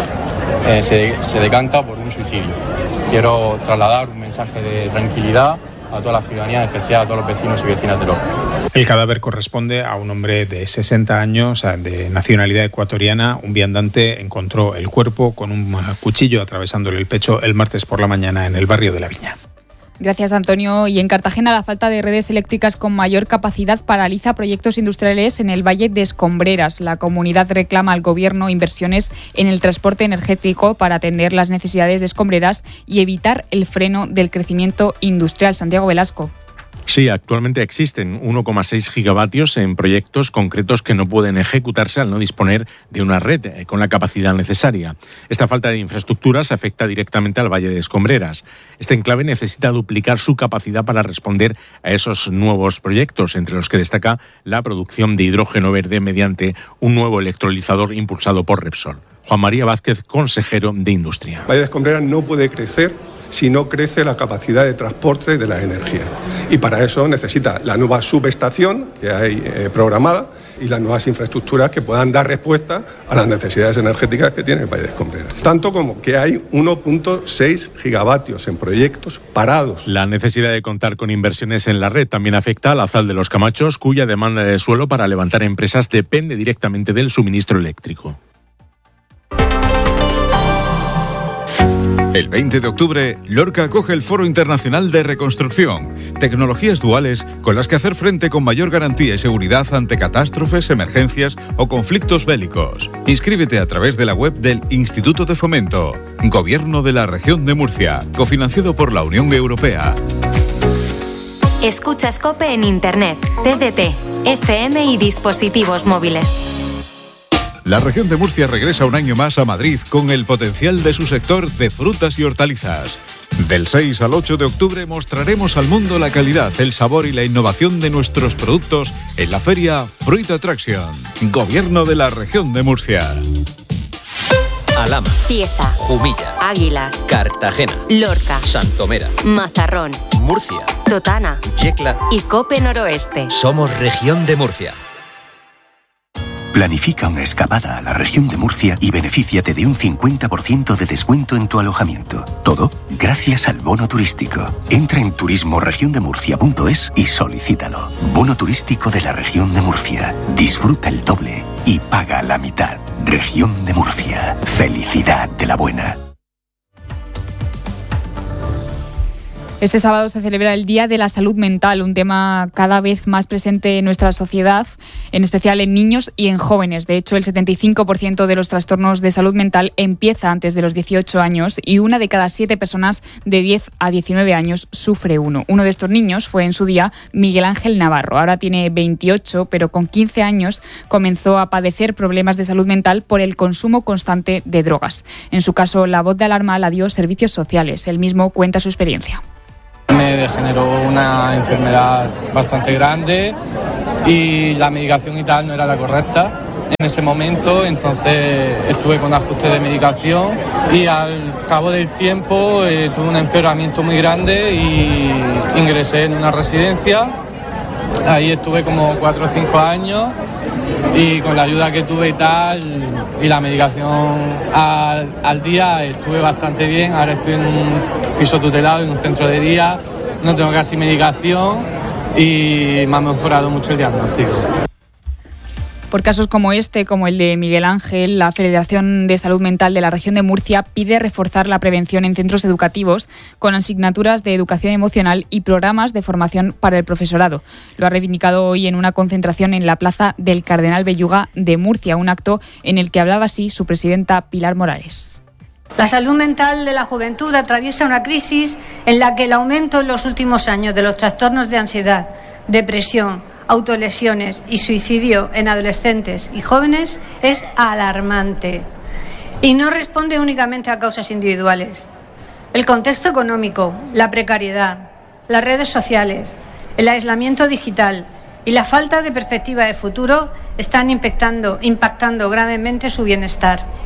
se decanta por un suicidio. Quiero trasladar un mensaje de tranquilidad a toda la ciudadanía, en especial a todos los vecinos y vecinas de Lorca. El cadáver corresponde a un hombre de 60 años, de nacionalidad ecuatoriana. Un viandante encontró el cuerpo con un cuchillo atravesándole el pecho el martes por la mañana en el barrio de La Viña. Gracias, Antonio. Y en Cartagena, la falta de redes eléctricas con mayor capacidad paraliza proyectos industriales en el Valle de Escombreras. La comunidad reclama al Gobierno inversiones en el transporte energético para atender las necesidades de Escombreras y evitar el freno del crecimiento industrial. Santiago Velasco. Sí, actualmente existen 1,6 gigavatios en proyectos concretos que no pueden ejecutarse al no disponer de una red con la capacidad necesaria. Esta falta de infraestructuras afecta directamente al Valle de Escombreras. Este enclave necesita duplicar su capacidad para responder a esos nuevos proyectos, entre los que destaca la producción de hidrógeno verde mediante un nuevo electrolizador impulsado por Repsol. Juan María Vázquez, consejero de Industria. Valle de Escombreras no puede crecer si no crece la capacidad de transporte de la energía. Y para eso necesita la nueva subestación que hay programada y las nuevas infraestructuras que puedan dar respuesta a las necesidades energéticas que tiene el Valle de Escombreras. Tanto como que hay 1,6 gigavatios en proyectos parados. La necesidad de contar con inversiones en la red también afecta a la Sal de los Camachos, cuya demanda de suelo para levantar empresas depende directamente del suministro eléctrico. El 20 de octubre, Lorca acoge el Foro Internacional de Reconstrucción, tecnologías duales con las que hacer frente con mayor garantía y seguridad ante catástrofes, emergencias o conflictos bélicos. Inscríbete a través de la web del Instituto de Fomento, Gobierno de la Región de Murcia, cofinanciado por la Unión Europea. Escuchas COPE en Internet, TDT, FM y dispositivos móviles. La región de Murcia regresa un año más a Madrid con el potencial de su sector de frutas y hortalizas. Del 6 al 8 de octubre mostraremos al mundo la calidad, el sabor y la innovación de nuestros productos en la feria Fruit Attraction, Gobierno de la Región de Murcia. Alhama, Cieza, Jumilla, Águilas, Cartagena, Lorca, Santomera, Mazarrón, Murcia, Totana Yecla y Cope Noroeste. Somos Región de Murcia. Planifica una escapada a la región de Murcia y benefíciate de un 50% de descuento en tu alojamiento. Todo gracias al bono turístico. Entra en turismoregiondemurcia.es y solicítalo. Bono turístico de la región de Murcia. Disfruta el doble y paga la mitad. Región de Murcia. Felicidad de la buena. Este sábado se celebra el Día de la Salud Mental, un tema cada vez más presente en nuestra sociedad, en especial en niños y en jóvenes. De hecho, el 75% de los trastornos de salud mental empieza antes de los 18 años y 1 de cada 7 personas de 10 a 19 años sufre uno. Uno de estos niños fue en su día Miguel Ángel Navarro. Ahora tiene 28, pero con 15 años comenzó a padecer problemas de salud mental por el consumo constante de drogas. En su caso, la voz de alarma la dio Servicios Sociales. Él mismo cuenta su experiencia. Me degeneró una enfermedad bastante grande y la medicación y tal no era la correcta en ese momento, entonces estuve con ajuste de medicación y al cabo del tiempo tuve un empeoramiento muy grande y ingresé en una residencia. Ahí estuve como 4 o 5 años y con la ayuda que tuve y tal y la medicación al día estuve bastante bien. Ahora estoy en un piso tutelado, en un centro de día, no tengo casi medicación y me ha mejorado mucho el diagnóstico. Por casos como este, como el de Miguel Ángel, la Federación de Salud Mental de la Región de Murcia pide reforzar la prevención en centros educativos con asignaturas de educación emocional y programas de formación para el profesorado. Lo ha reivindicado hoy en una concentración en la Plaza del Cardenal Belluga de Murcia, un acto en el que hablaba así su presidenta Pilar Morales. La salud mental de la juventud atraviesa una crisis en la que el aumento en los últimos años de los trastornos de ansiedad, depresión, autolesiones y suicidio en adolescentes y jóvenes es alarmante y no responde únicamente a causas individuales. El contexto económico, la precariedad, las redes sociales, el aislamiento digital y la falta de perspectiva de futuro están impactando gravemente su bienestar.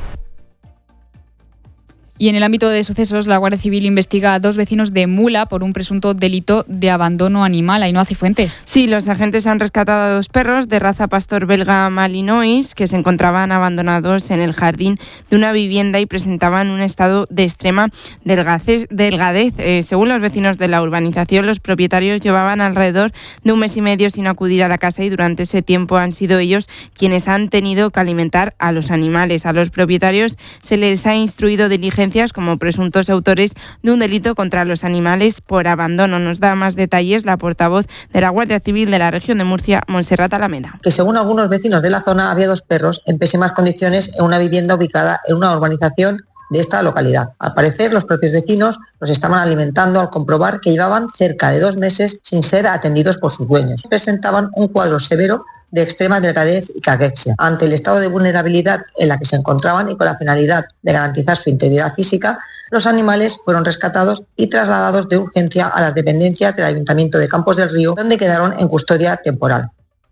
Y en el ámbito de sucesos, la Guardia Civil investiga a 2 vecinos de Mula por un presunto delito de abandono animal. Ainhoa Cifuentes. Sí, los agentes han rescatado a 2 perros de raza pastor belga malinois que se encontraban abandonados en el jardín de una vivienda y presentaban un estado de extrema delgadez. Según los vecinos de la urbanización, los propietarios llevaban alrededor de 1 mes y medio sin acudir a la casa y durante ese tiempo han sido ellos quienes han tenido que alimentar a los animales. A los propietarios se les ha instruido diligencias como presuntos autores de un delito contra los animales por abandono. Nos da más detalles la portavoz de la Guardia Civil de la Región de Murcia, Montserrat Alameda. Que según algunos vecinos de la zona había 2 perros en pésimas condiciones en una vivienda ubicada en una urbanización de esta localidad. Al parecer, los propios vecinos los estaban alimentando al comprobar que llevaban cerca de 2 meses sin ser atendidos por sus dueños. Presentaban un cuadro severo de extrema delgadez y caquexia. Ante el estado de vulnerabilidad en la que se encontraban y con la finalidad de garantizar su integridad física, los animales fueron rescatados y trasladados de urgencia a las dependencias del Ayuntamiento de Campos del Río, donde quedaron en custodia temporal.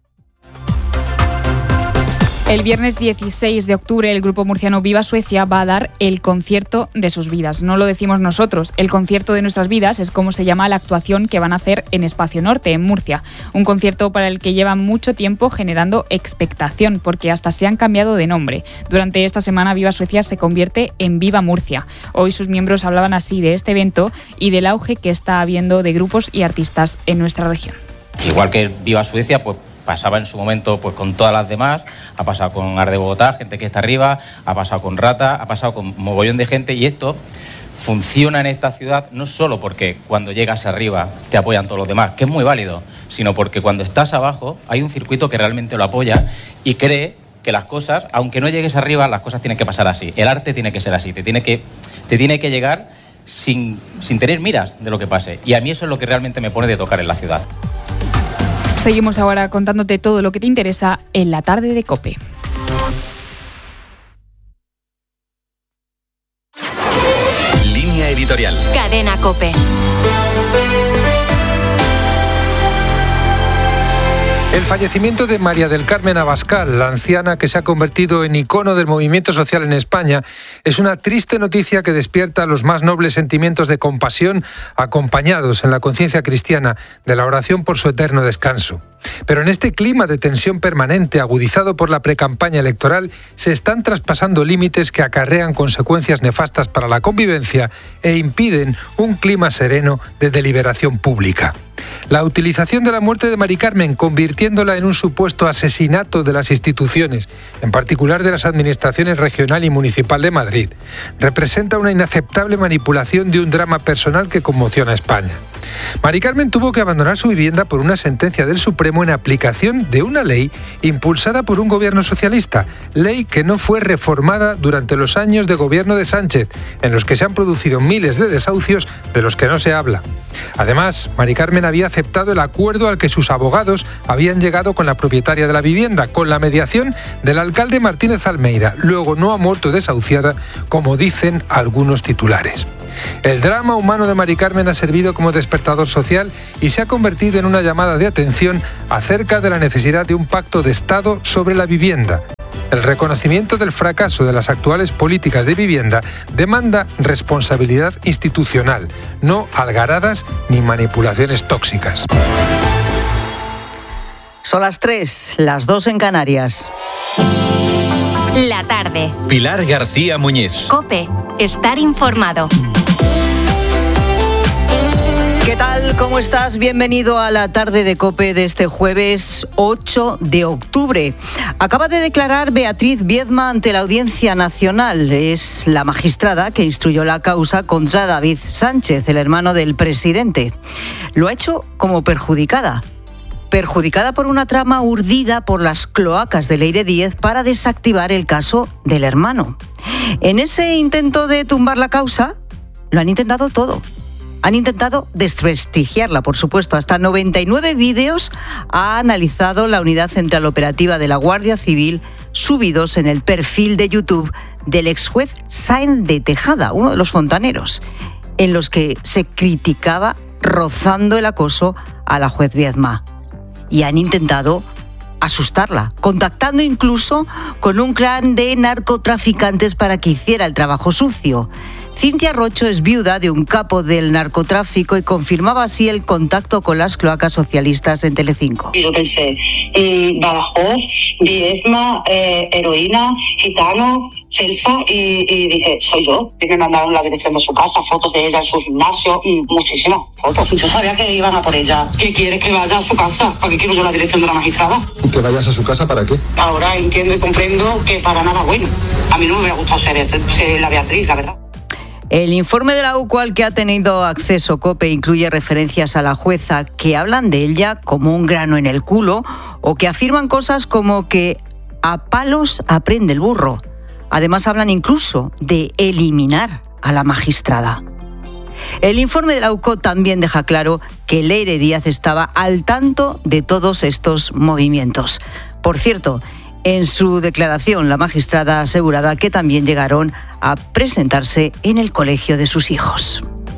El viernes 16 de octubre el grupo murciano Viva Suecia va a dar el concierto de sus vidas. No lo decimos nosotros, el concierto de nuestras vidas es como se llama la actuación que van a hacer en Espacio Norte, en Murcia. Un concierto para el que llevan mucho tiempo generando expectación, porque hasta se han cambiado de nombre. Durante esta semana Viva Suecia se convierte en Viva Murcia. Hoy sus miembros hablaban así de este evento y del auge que está habiendo de grupos y artistas en nuestra región. Igual que Viva Suecia, pues pasaba en su momento pues con todas las demás, ha pasado con Arde Bogotá, gente que está arriba, ha pasado con Rata, ha pasado con mogollón de gente y esto funciona en esta ciudad no solo porque cuando llegas arriba te apoyan todos los demás, que es muy válido, sino porque cuando estás abajo hay un circuito que realmente lo apoya y cree que las cosas, aunque no llegues arriba, las cosas tienen que pasar así. El arte tiene que ser así, te tiene que llegar sin tener miras de lo que pase. Y a mí eso es lo que realmente me pone de tocar en la ciudad. Seguimos ahora contándote todo lo que te interesa en la tarde de COPE. Línea editorial. Cadena COPE. El fallecimiento de María del Carmen Abascal, la anciana que se ha convertido en icono del movimiento social en España, es una triste noticia que despierta los más nobles sentimientos de compasión, acompañados en la conciencia cristiana de la oración por su eterno descanso. Pero en este clima de tensión permanente, agudizado por la precampaña electoral, se están traspasando límites que acarrean consecuencias nefastas para la convivencia e impiden un clima sereno de deliberación pública. La utilización de la muerte de Mari Carmen, convirtiéndola en un supuesto asesinato de las instituciones, en particular de las administraciones regional y municipal de Madrid, representa una inaceptable manipulación de un drama personal que conmociona a España. Mari Carmen tuvo que abandonar su vivienda por una sentencia del Supremo en aplicación de una ley impulsada por un gobierno socialista, ley que no fue reformada durante los años de gobierno de Sánchez, en los que se han producido miles de desahucios de los que no se habla. Además, Mari Carmen había aceptado el acuerdo al que sus abogados habían llegado con la propietaria de la vivienda, con la mediación del alcalde Martínez Almeida. Luego no ha muerto desahuciada, como dicen algunos titulares. El drama humano de Mari Carmen ha servido como despertador social y se ha convertido en una llamada de atención acerca de la necesidad de un pacto de Estado sobre la vivienda. El reconocimiento del fracaso de las actuales políticas de vivienda demanda responsabilidad institucional, no algaradas ni manipulaciones tóxicas. Son las 3, las 2 en Canarias. La tarde. Pilar García Muñiz. COPE. Estar informado. ¿Qué tal? ¿Cómo estás? Bienvenido a la tarde de COPE de este jueves 8 de octubre. Acaba de declarar Beatriz Biedma ante la Audiencia Nacional. Es la magistrada que instruyó la causa contra David Sánchez, el hermano del presidente. Lo ha hecho como perjudicada por una trama urdida por las cloacas de Leire Díez para desactivar el caso del hermano. En ese intento de tumbar la causa, lo han intentado todo. Han intentado desprestigiarla, por supuesto. Hasta 99 vídeos ha analizado la Unidad Central Operativa de la Guardia Civil subidos en el perfil de YouTube del exjuez Sáenz de Tejada, uno de los fontaneros, en los que se criticaba rozando el acoso a la juez Biedma. Y han intentado asustarla, contactando incluso con un clan de narcotraficantes para que hiciera el trabajo sucio. Cintia Rocho es viuda de un capo del narcotráfico y confirmaba así el contacto con las cloacas socialistas en Telecinco. Y yo pensé, Badajoz, Biedma, heroína, gitano, Celsa, y dije, soy yo. Y me mandaron la dirección de su casa, fotos de ella en su gimnasio, muchísimas fotos. Yo sabía que iban a por ella. ¿Qué quieres que vaya a su casa? ¿Para qué quiero yo la dirección de la magistrada? ¿Que vayas a su casa para qué? Ahora entiendo y comprendo que para nada bueno. A mí no me hubiera gustado ser la Beatriz, la verdad. El informe de la UCO al que ha tenido acceso COPE incluye referencias a la jueza que hablan de ella como un grano en el culo o que afirman cosas como que a palos aprende el burro. Además hablan incluso de eliminar a la magistrada. El informe de la UCO también deja claro que Leire Díez estaba al tanto de todos estos movimientos. Por cierto, en su declaración, la magistrada ha asegurado que también llegaron a presentarse en el colegio de sus hijos.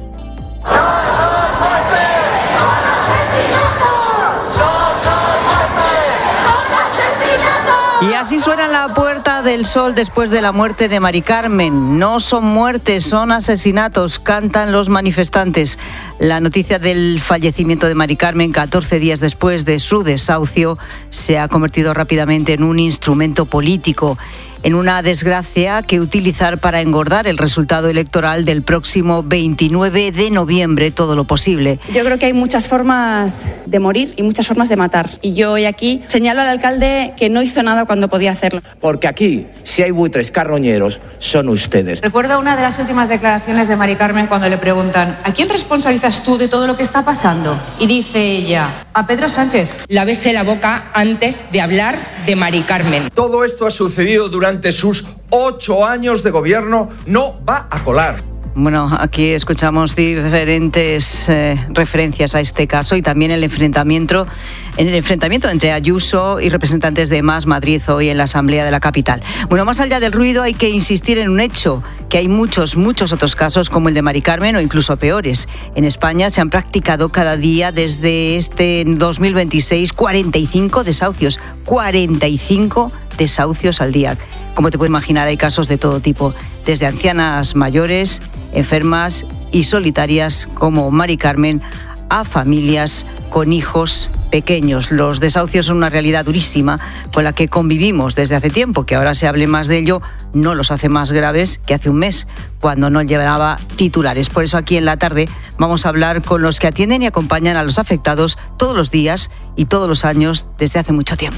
Y así suena la Puerta del Sol después de la muerte de Mari Carmen. No son muertes, son asesinatos, cantan los manifestantes. La noticia del fallecimiento de Mari Carmen, 14 días después de su desahucio, se ha convertido rápidamente en un instrumento político, en una desgracia que utilizar para engordar el resultado electoral del próximo 29 de noviembre todo lo posible. Yo creo que hay muchas formas de morir y muchas formas de matar. Y yo hoy aquí señalo al alcalde que no hizo nada cuando podía hacerlo. Porque aquí, si hay buitres carroñeros, son ustedes. Recuerdo una de las últimas declaraciones de Mari Carmen cuando le preguntan ¿a quién responsabilizas tú de todo lo que está pasando? Y dice ella, a Pedro Sánchez. Lávese la boca antes de hablar de Mari Carmen. Todo esto ha sucedido durante sus 8 años de gobierno, no va a colar. Bueno, aquí escuchamos diferentes referencias a este caso y también el enfrentamiento entre Ayuso y representantes de Más Madrid hoy en la Asamblea de la capital. Bueno, más allá del ruido hay que insistir en un hecho, que hay muchos otros casos como el de Mari Carmen o incluso peores. En España se han practicado cada día desde este 2026 45 desahucios. 45 desahucios al día. Como te puedes imaginar, hay casos de todo tipo, desde ancianas mayores, enfermas y solitarias como Mari Carmen, a familias con hijos pequeños. Los desahucios son una realidad durísima con la que convivimos desde hace tiempo. Que ahora se hable más de ello no los hace más graves que hace un mes, cuando no llevaba titulares. Por eso aquí en la tarde vamos a hablar con los que atienden y acompañan a los afectados todos los días y todos los años desde hace mucho tiempo.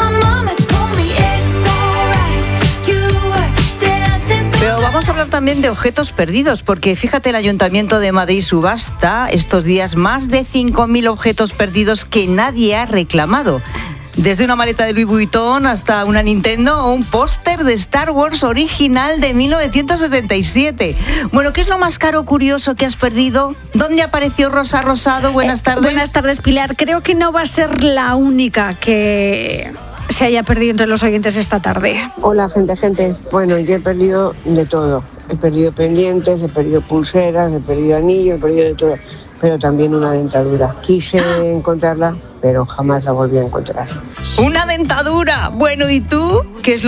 Pero vamos a hablar también de objetos perdidos, porque fíjate, el Ayuntamiento de Madrid subasta estos días más de 5.000 objetos perdidos que nadie ha reclamado. Desde una maleta de Louis Vuitton hasta una Nintendo o un póster de Star Wars original de 1977. Bueno, ¿qué es lo más caro o curioso que has perdido? ¿Dónde apareció Rosa Rosado? Buenas tardes. Buenas tardes, Pilar. Creo que no va a ser la única que se haya perdido entre los oyentes esta tarde. Hola, gente. Bueno, yo he perdido de todo. He perdido pendientes, he perdido pulseras, he perdido anillos, he perdido de todo. Pero también una dentadura. Quise encontrarla, pero jamás la volví a encontrar. ¡Una dentadura! Bueno, ¿y tú? ¿Qué es lo